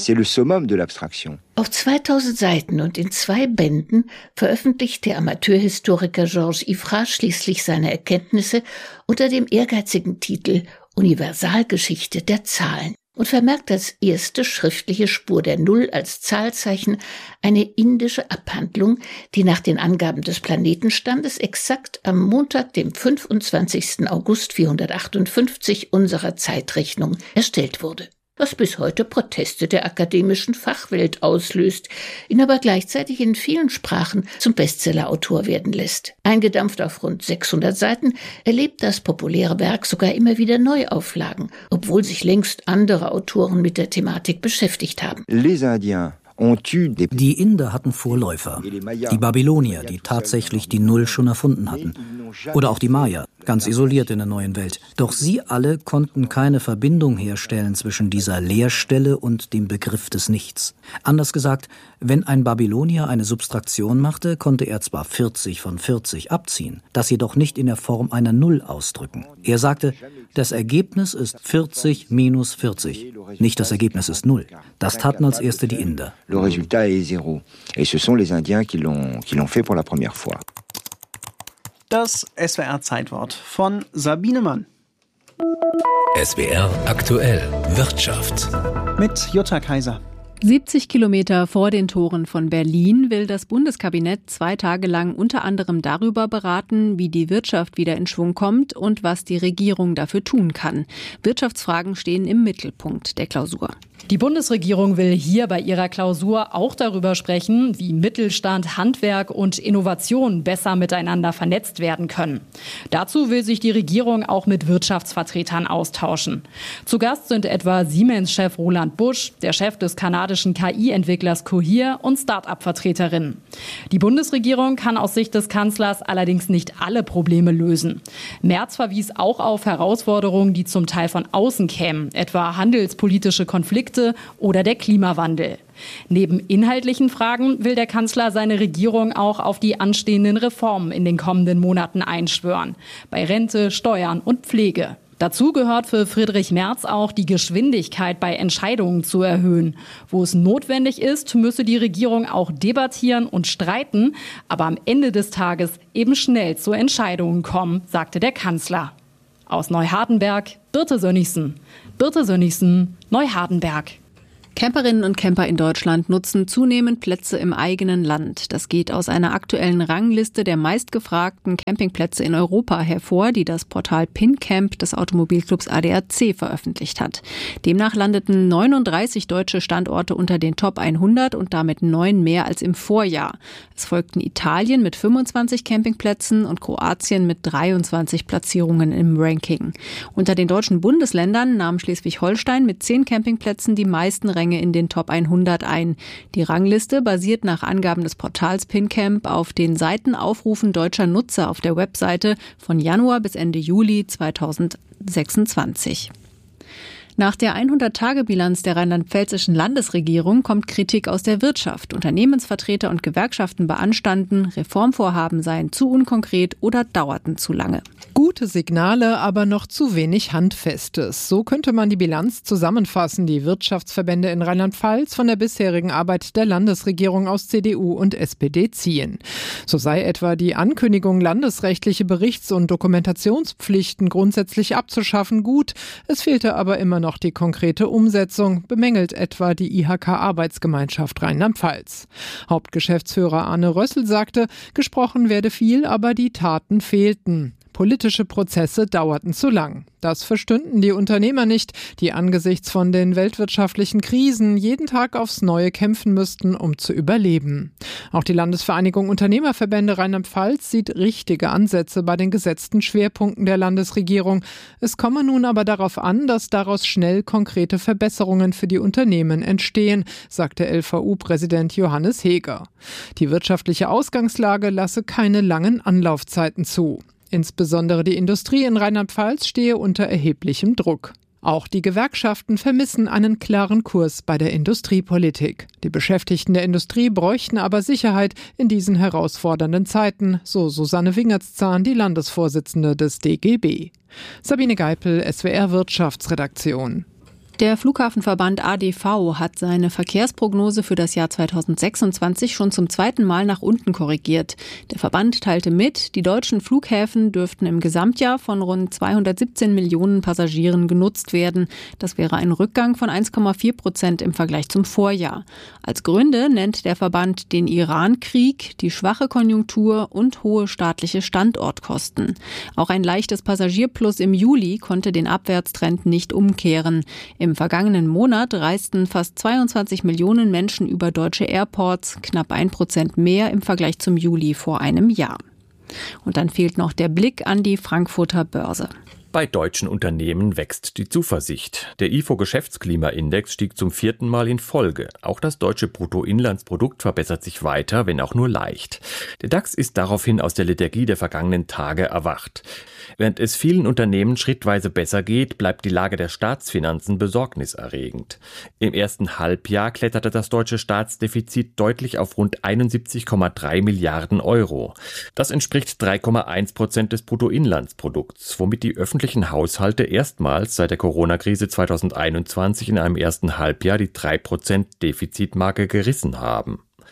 Auf zweitausend Seiten und in zwei Bänden veröffentlicht der Amateurhistoriker Georges Ifra schließlich seine Erkenntnisse unter dem ehrgeizigen Titel Universalgeschichte der Zahlen und vermerkt als erste schriftliche Spur der Null als Zahlzeichen eine indische Abhandlung, die nach den Angaben des Planetenstandes exakt am Montag, dem fünfundzwanzigsten August vierhundertachtundfünfzig unserer Zeitrechnung erstellt wurde. Was bis heute Proteste der akademischen Fachwelt auslöst, ihn aber gleichzeitig in vielen Sprachen zum Bestsellerautor werden lässt. Eingedampft auf rund sechshundert Seiten erlebt das populäre Werk sogar immer wieder Neuauflagen, obwohl sich längst andere Autoren mit der Thematik beschäftigt haben. Die Inder hatten Vorläufer, die Babylonier, die tatsächlich die Null schon erfunden hatten. Oder auch die Maya, ganz isoliert in der neuen Welt. Doch sie alle konnten keine Verbindung herstellen zwischen dieser Leerstelle und dem Begriff des Nichts. Anders gesagt, wenn ein Babylonier eine Subtraktion machte, konnte er zwar vierzig von vierzig abziehen, das jedoch nicht in der Form einer Null ausdrücken. Er sagte, das Ergebnis ist vierzig minus vierzig, nicht das Ergebnis ist Null. Das taten als erste die Inder. Le résultat est zéro. Et ce sont les Indiens qui l'ont, qui l'ont fait pour la première fois. Das S W R-Zeitwort von Sabine Mann. S W R aktuell Wirtschaft. Mit Jutta Kaiser. siebzig Kilometer vor den Toren von Berlin will das Bundeskabinett zwei Tage lang unter anderem darüber beraten, wie die Wirtschaft wieder in Schwung kommt und was die Regierung dafür tun kann. Wirtschaftsfragen stehen im Mittelpunkt der Klausur. Die Bundesregierung will hier bei ihrer Klausur auch darüber sprechen, wie Mittelstand, Handwerk und Innovation besser miteinander vernetzt werden können. Dazu will sich die Regierung auch mit Wirtschaftsvertretern austauschen. Zu Gast sind etwa Siemens-Chef Roland Busch, der Chef des kanadischen K I-Entwicklers Cohere und Start-up-Vertreterinnen. Die Bundesregierung kann aus Sicht des Kanzlers allerdings nicht alle Probleme lösen. Merz verwies auch auf Herausforderungen, die zum Teil von außen kämen, etwa handelspolitische Konflikte oder der Klimawandel. Neben inhaltlichen Fragen will der Kanzler seine Regierung auch auf die anstehenden Reformen in den kommenden Monaten einschwören. Bei Rente, Steuern und Pflege. Dazu gehört für Friedrich Merz auch, die Geschwindigkeit bei Entscheidungen zu erhöhen. Wo es notwendig ist, müsse die Regierung auch debattieren und streiten, aber am Ende des Tages eben schnell zu Entscheidungen kommen, sagte der Kanzler. Aus Neuhardenberg, Birte Sönnigsen. Birte Sönnigsen, Neuhardenberg. Camperinnen und Camper in Deutschland nutzen zunehmend Plätze im eigenen Land. Das geht aus einer aktuellen Rangliste der meistgefragten Campingplätze in Europa hervor, die das Portal PinCamp des Automobilclubs A D A C veröffentlicht hat. Demnach landeten neununddreißig deutsche Standorte unter den Top hundert und damit neun mehr als im Vorjahr. Es folgten Italien mit fünfundzwanzig Campingplätzen und Kroatien mit dreiundzwanzig Platzierungen im Ranking. Unter den deutschen Bundesländern nahm Schleswig-Holstein mit zehn Campingplätzen die meisten Ränge in den Top hundert ein. Die Rangliste basiert nach Angaben des Portals PinCamp auf den Seitenaufrufen deutscher Nutzer auf der Webseite von Januar bis Ende Juli zweitausendsechsundzwanzig. Nach der hundert-Tage-Bilanz der rheinland-pfälzischen Landesregierung kommt Kritik aus der Wirtschaft. Unternehmensvertreter und Gewerkschaften beanstanden, Reformvorhaben seien zu unkonkret oder dauerten zu lange. Gute Signale, aber noch zu wenig Handfestes. So könnte man die Bilanz zusammenfassen, die Wirtschaftsverbände in Rheinland-Pfalz von der bisherigen Arbeit der Landesregierung aus C D U und S P D ziehen. So sei etwa die Ankündigung, landesrechtliche Berichts- und Dokumentationspflichten grundsätzlich abzuschaffen, gut. Es fehlte aber immer noch die konkrete Umsetzung, bemängelt etwa die I H K-Arbeitsgemeinschaft Rheinland-Pfalz. Hauptgeschäftsführer Arne Rössel sagte, gesprochen werde viel, aber die Taten fehlten. Politische Prozesse dauerten zu lang. Das verstünden die Unternehmer nicht, die angesichts von den weltwirtschaftlichen Krisen jeden Tag aufs Neue kämpfen müssten, um zu überleben. Auch die Landesvereinigung Unternehmerverbände Rheinland-Pfalz sieht richtige Ansätze bei den gesetzten Schwerpunkten der Landesregierung. Es komme nun aber darauf an, dass daraus schnell konkrete Verbesserungen für die Unternehmen entstehen, sagte L V U-Präsident Johannes Heger. Die wirtschaftliche Ausgangslage lasse keine langen Anlaufzeiten zu. Insbesondere die Industrie in Rheinland-Pfalz stehe unter erheblichem Druck. Auch die Gewerkschaften vermissen einen klaren Kurs bei der Industriepolitik. Die Beschäftigten der Industrie bräuchten aber Sicherheit in diesen herausfordernden Zeiten, so Susanne Wingertszahn, die Landesvorsitzende des D G B. Sabine Geipel, S W R Wirtschaftsredaktion. Der Flughafenverband A D V hat seine Verkehrsprognose für das Jahr zweitausendsechsundzwanzig schon zum zweiten Mal nach unten korrigiert. Der Verband teilte mit, die deutschen Flughäfen dürften im Gesamtjahr von rund zweihundertsiebzehn Millionen Passagieren genutzt werden. Das wäre ein Rückgang von eins Komma vier Prozent im Vergleich zum Vorjahr. Als Gründe nennt der Verband den Iran-Krieg, die schwache Konjunktur und hohe staatliche Standortkosten. Auch ein leichtes Passagierplus im Juli konnte den Abwärtstrend nicht umkehren. Im vergangenen Monat reisten fast zweiundzwanzig Millionen Menschen über deutsche Airports, knapp ein Prozent mehr im Vergleich zum Juli vor einem Jahr. Und dann fehlt noch der Blick an die Frankfurter Börse. Bei deutschen Unternehmen wächst die Zuversicht. Der I F O-Geschäftsklimaindex stieg zum vierten Mal in Folge. Auch das deutsche Bruttoinlandsprodukt verbessert sich weiter, wenn auch nur leicht. Der DAX ist daraufhin aus der Lethargie der vergangenen Tage erwacht. Während es vielen Unternehmen schrittweise besser geht, bleibt die Lage der Staatsfinanzen besorgniserregend. Im ersten Halbjahr kletterte das deutsche Staatsdefizit deutlich auf rund einundsiebzig Komma drei Milliarden Euro. Das entspricht drei Komma eins Prozent des Bruttoinlandsprodukts, womit die öffentlichen Haushalte erstmals seit der Corona-Krise zweitausendeinundzwanzig in einem ersten Halbjahr die drei Prozent Defizitmarke gerissen haben.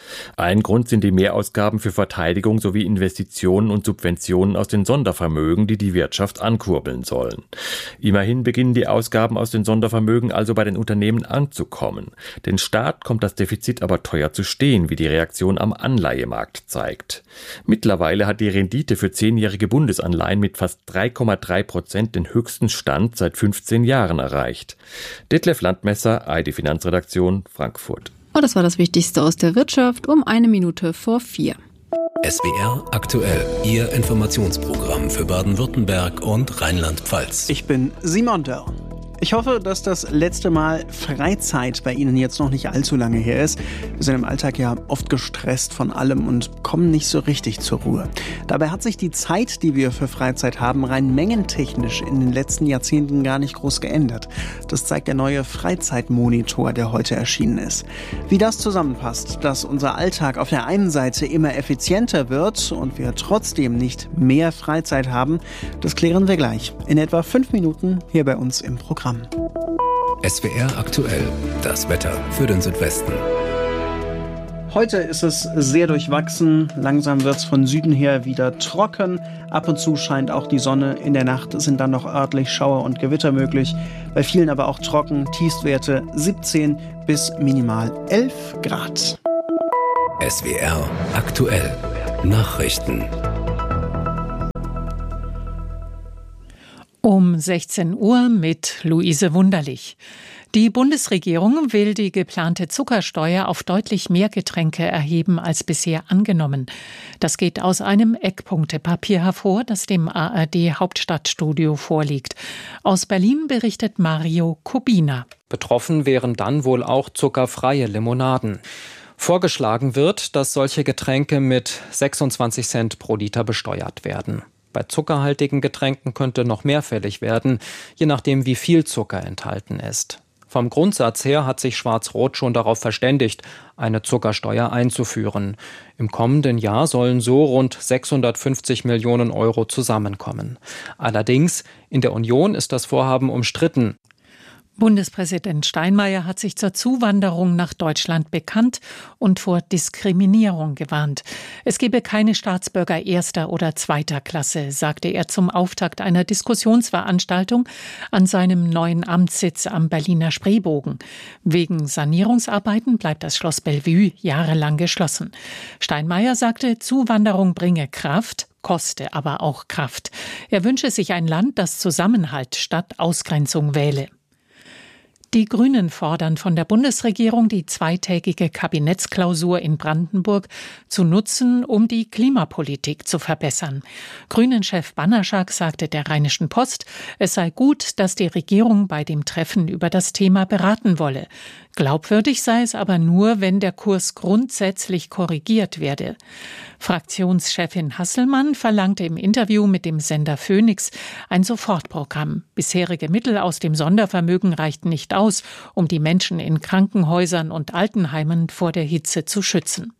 Ein Grund sind die Mehrausgaben für Verteidigung sowie Investitionen und Subventionen aus den Sondervermögen, die die Wirtschaft ankurbeln sollen. Immerhin beginnen die Ausgaben aus den Sondervermögen also bei den Unternehmen anzukommen. Den Staat kommt das Defizit aber teuer zu stehen, wie die Reaktion am Anleihemarkt zeigt. Mittlerweile hat die Rendite für zehnjährige Bundesanleihen mit fast drei Komma drei Prozent den höchsten Stand seit fünfzehn Jahren erreicht. Detlef Landmesser, A R D Finanzredaktion, Frankfurt. Und das war das Wichtigste aus der Wirtschaft um eine Minute vor vier. S W R aktuell, Ihr Informationsprogramm für Baden-Württemberg und Rheinland-Pfalz. Ich bin Simon Dörr. Ich hoffe, dass das letzte Mal Freizeit bei Ihnen jetzt noch nicht allzu lange her ist. Wir sind im Alltag ja oft gestresst von allem und kommen nicht so richtig zur Ruhe. Dabei hat sich die Zeit, die wir für Freizeit haben, rein mengentechnisch in den letzten Jahrzehnten gar nicht groß geändert. Das zeigt der neue Freizeitmonitor, der heute erschienen ist. Wie das zusammenpasst, dass unser Alltag auf der einen Seite immer effizienter wird und wir trotzdem nicht mehr Freizeit haben, das klären wir gleich. In etwa fünf Minuten hier bei uns im Programm. S W R aktuell, das Wetter für den Südwesten. Heute ist es sehr durchwachsen. Langsam wird es von Süden her wieder trocken. Ab und zu scheint auch die Sonne. In der Nacht sind dann noch örtlich Schauer und Gewitter möglich. Bei vielen aber auch trocken. Tiefstwerte siebzehn bis minimal elf Grad. S W R aktuell. Nachrichten. Um sechzehn Uhr mit Luise Wunderlich. Die Bundesregierung will die geplante Zuckersteuer auf deutlich mehr Getränke erheben als bisher angenommen. Das geht aus einem Eckpunktepapier hervor, das dem A R D-Hauptstadtstudio vorliegt. Aus Berlin berichtet Mario Kubina. Betroffen wären dann wohl auch zuckerfreie Limonaden. Vorgeschlagen wird, dass solche Getränke mit sechsundzwanzig Cent pro Liter besteuert werden. Bei zuckerhaltigen Getränken könnte noch mehr fällig werden, je nachdem wie viel Zucker enthalten ist. Vom Grundsatz her hat sich Schwarz-Rot schon darauf verständigt, eine Zuckersteuer einzuführen. Im kommenden Jahr sollen so rund sechshundertfünfzig Millionen Euro zusammenkommen. Allerdings, in der Union ist das Vorhaben umstritten. Bundespräsident Steinmeier hat sich zur Zuwanderung nach Deutschland bekannt und vor Diskriminierung gewarnt. Es gebe keine Staatsbürger erster oder zweiter Klasse, sagte er zum Auftakt einer Diskussionsveranstaltung an seinem neuen Amtssitz am Berliner Spreebogen. Wegen Sanierungsarbeiten bleibt das Schloss Bellevue jahrelang geschlossen. Steinmeier sagte, Zuwanderung bringe Kraft, koste aber auch Kraft. Er wünsche sich ein Land, das Zusammenhalt statt Ausgrenzung wähle. Die Grünen fordern von der Bundesregierung, die zweitägige Kabinettsklausur in Brandenburg zu nutzen, um die Klimapolitik zu verbessern. Grünen-Chef Banaszak sagte der Rheinischen Post, es sei gut, dass die Regierung bei dem Treffen über das Thema beraten wolle. Glaubwürdig sei es aber nur, wenn der Kurs grundsätzlich korrigiert werde. Fraktionschefin Hasselmann verlangte im Interview mit dem Sender Phoenix ein Sofortprogramm. Bisherige Mittel aus dem Sondervermögen reichten nicht aus, um die Menschen in Krankenhäusern und Altenheimen vor der Hitze zu schützen.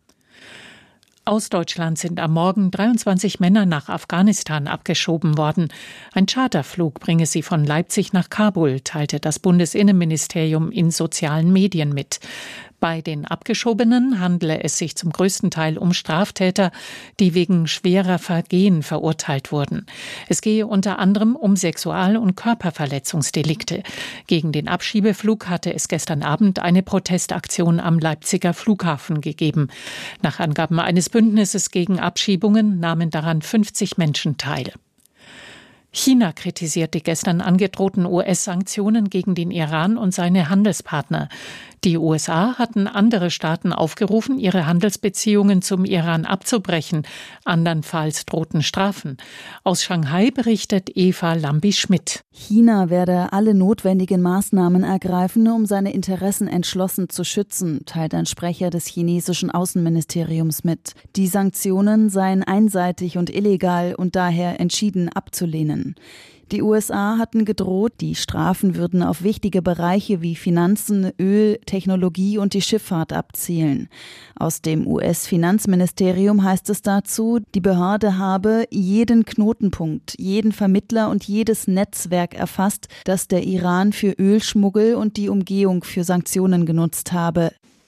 Aus Deutschland sind am Morgen dreiundzwanzig Männer nach Afghanistan abgeschoben worden. Ein Charterflug bringe sie von Leipzig nach Kabul, teilte das Bundesinnenministerium in sozialen Medien mit. Bei den Abgeschobenen handele es sich zum größten Teil um Straftäter, die wegen schwerer Vergehen verurteilt wurden. Es gehe unter anderem um Sexual- und Körperverletzungsdelikte. Gegen den Abschiebeflug hatte es gestern Abend eine Protestaktion am Leipziger Flughafen gegeben. Nach Angaben eines Bündnisses gegen Abschiebungen nahmen daran fünfzig Menschen teil. China kritisiert die gestern angedrohten U S-Sanktionen gegen den Iran und seine Handelspartner. Die U S A hatten andere Staaten aufgerufen, ihre Handelsbeziehungen zum Iran abzubrechen. Andernfalls drohten Strafen. Aus Shanghai berichtet Eva Lambi-Schmidt. China werde alle notwendigen Maßnahmen ergreifen, um seine Interessen entschlossen zu schützen, teilt ein Sprecher des chinesischen Außenministeriums mit. Die Sanktionen seien einseitig und illegal und daher entschieden abzulehnen. Die U S A hatten gedroht, die Strafen würden auf wichtige Bereiche wie Finanzen, Öl, Technologie und die Schifffahrt abzielen. Aus dem U S-Finanzministerium heißt es dazu, die Behörde habe jeden Knotenpunkt, jeden Vermittler und jedes Netzwerk erfasst, das der Iran für Ölschmuggel und die Umgehung für Sanktionen genutzt habe.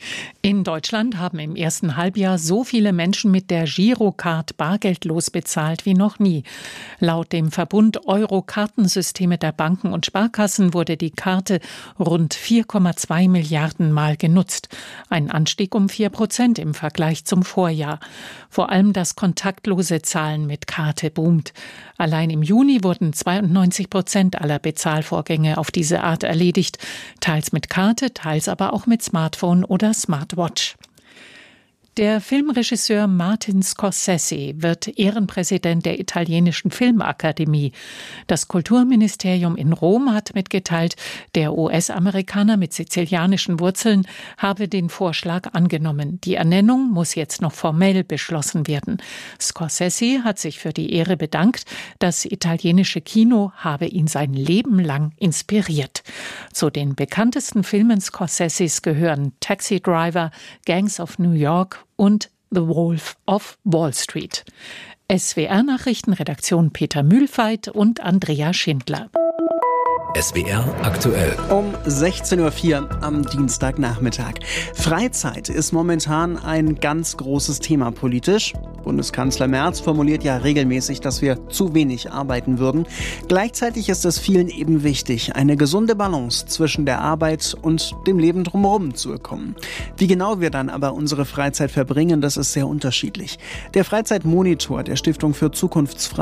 In Deutschland haben im ersten Halbjahr so viele Menschen mit der Girocard bargeldlos bezahlt wie noch nie. Laut dem Verbund Euro-Kartensysteme der Banken und Sparkassen wurde die Karte rund vier Komma zwei Milliarden Mal genutzt. Ein Anstieg um vier Prozent im Vergleich zum Vorjahr. Vor allem das kontaktlose Zahlen mit Karte boomt. Allein im Juni wurden zweiundneunzig Prozent aller Bezahlvorgänge auf diese Art erledigt. Teils mit Karte, teils aber auch mit Smartphone oder Smartwatch. Der Filmregisseur Martin Scorsese wird Ehrenpräsident der italienischen Filmakademie. Das Kulturministerium in Rom hat mitgeteilt, der U S-Amerikaner mit sizilianischen Wurzeln habe den Vorschlag angenommen. Die Ernennung muss jetzt noch formell beschlossen werden. Scorsese hat sich für die Ehre bedankt. Das italienische Kino habe ihn sein Leben lang inspiriert. Zu den bekanntesten Filmen Scorseses gehören Taxi Driver, Gangs of New York und The Wolf of Wall Street. S W R-Nachrichtenredaktion Peter Mühlfeit und Andrea Schindler. S W R aktuell. Um sechzehn Uhr vier am Dienstagnachmittag. Freizeit ist momentan ein ganz großes Thema politisch. Bundeskanzler Merz formuliert ja regelmäßig, dass wir zu wenig arbeiten würden. Gleichzeitig ist es vielen eben wichtig, eine gesunde Balance zwischen der Arbeit und dem Leben drumherum zu bekommen. Wie genau wir dann aber unsere Freizeit verbringen, das ist sehr unterschiedlich. Der Freizeitmonitor der Stiftung für Zukunftsfragen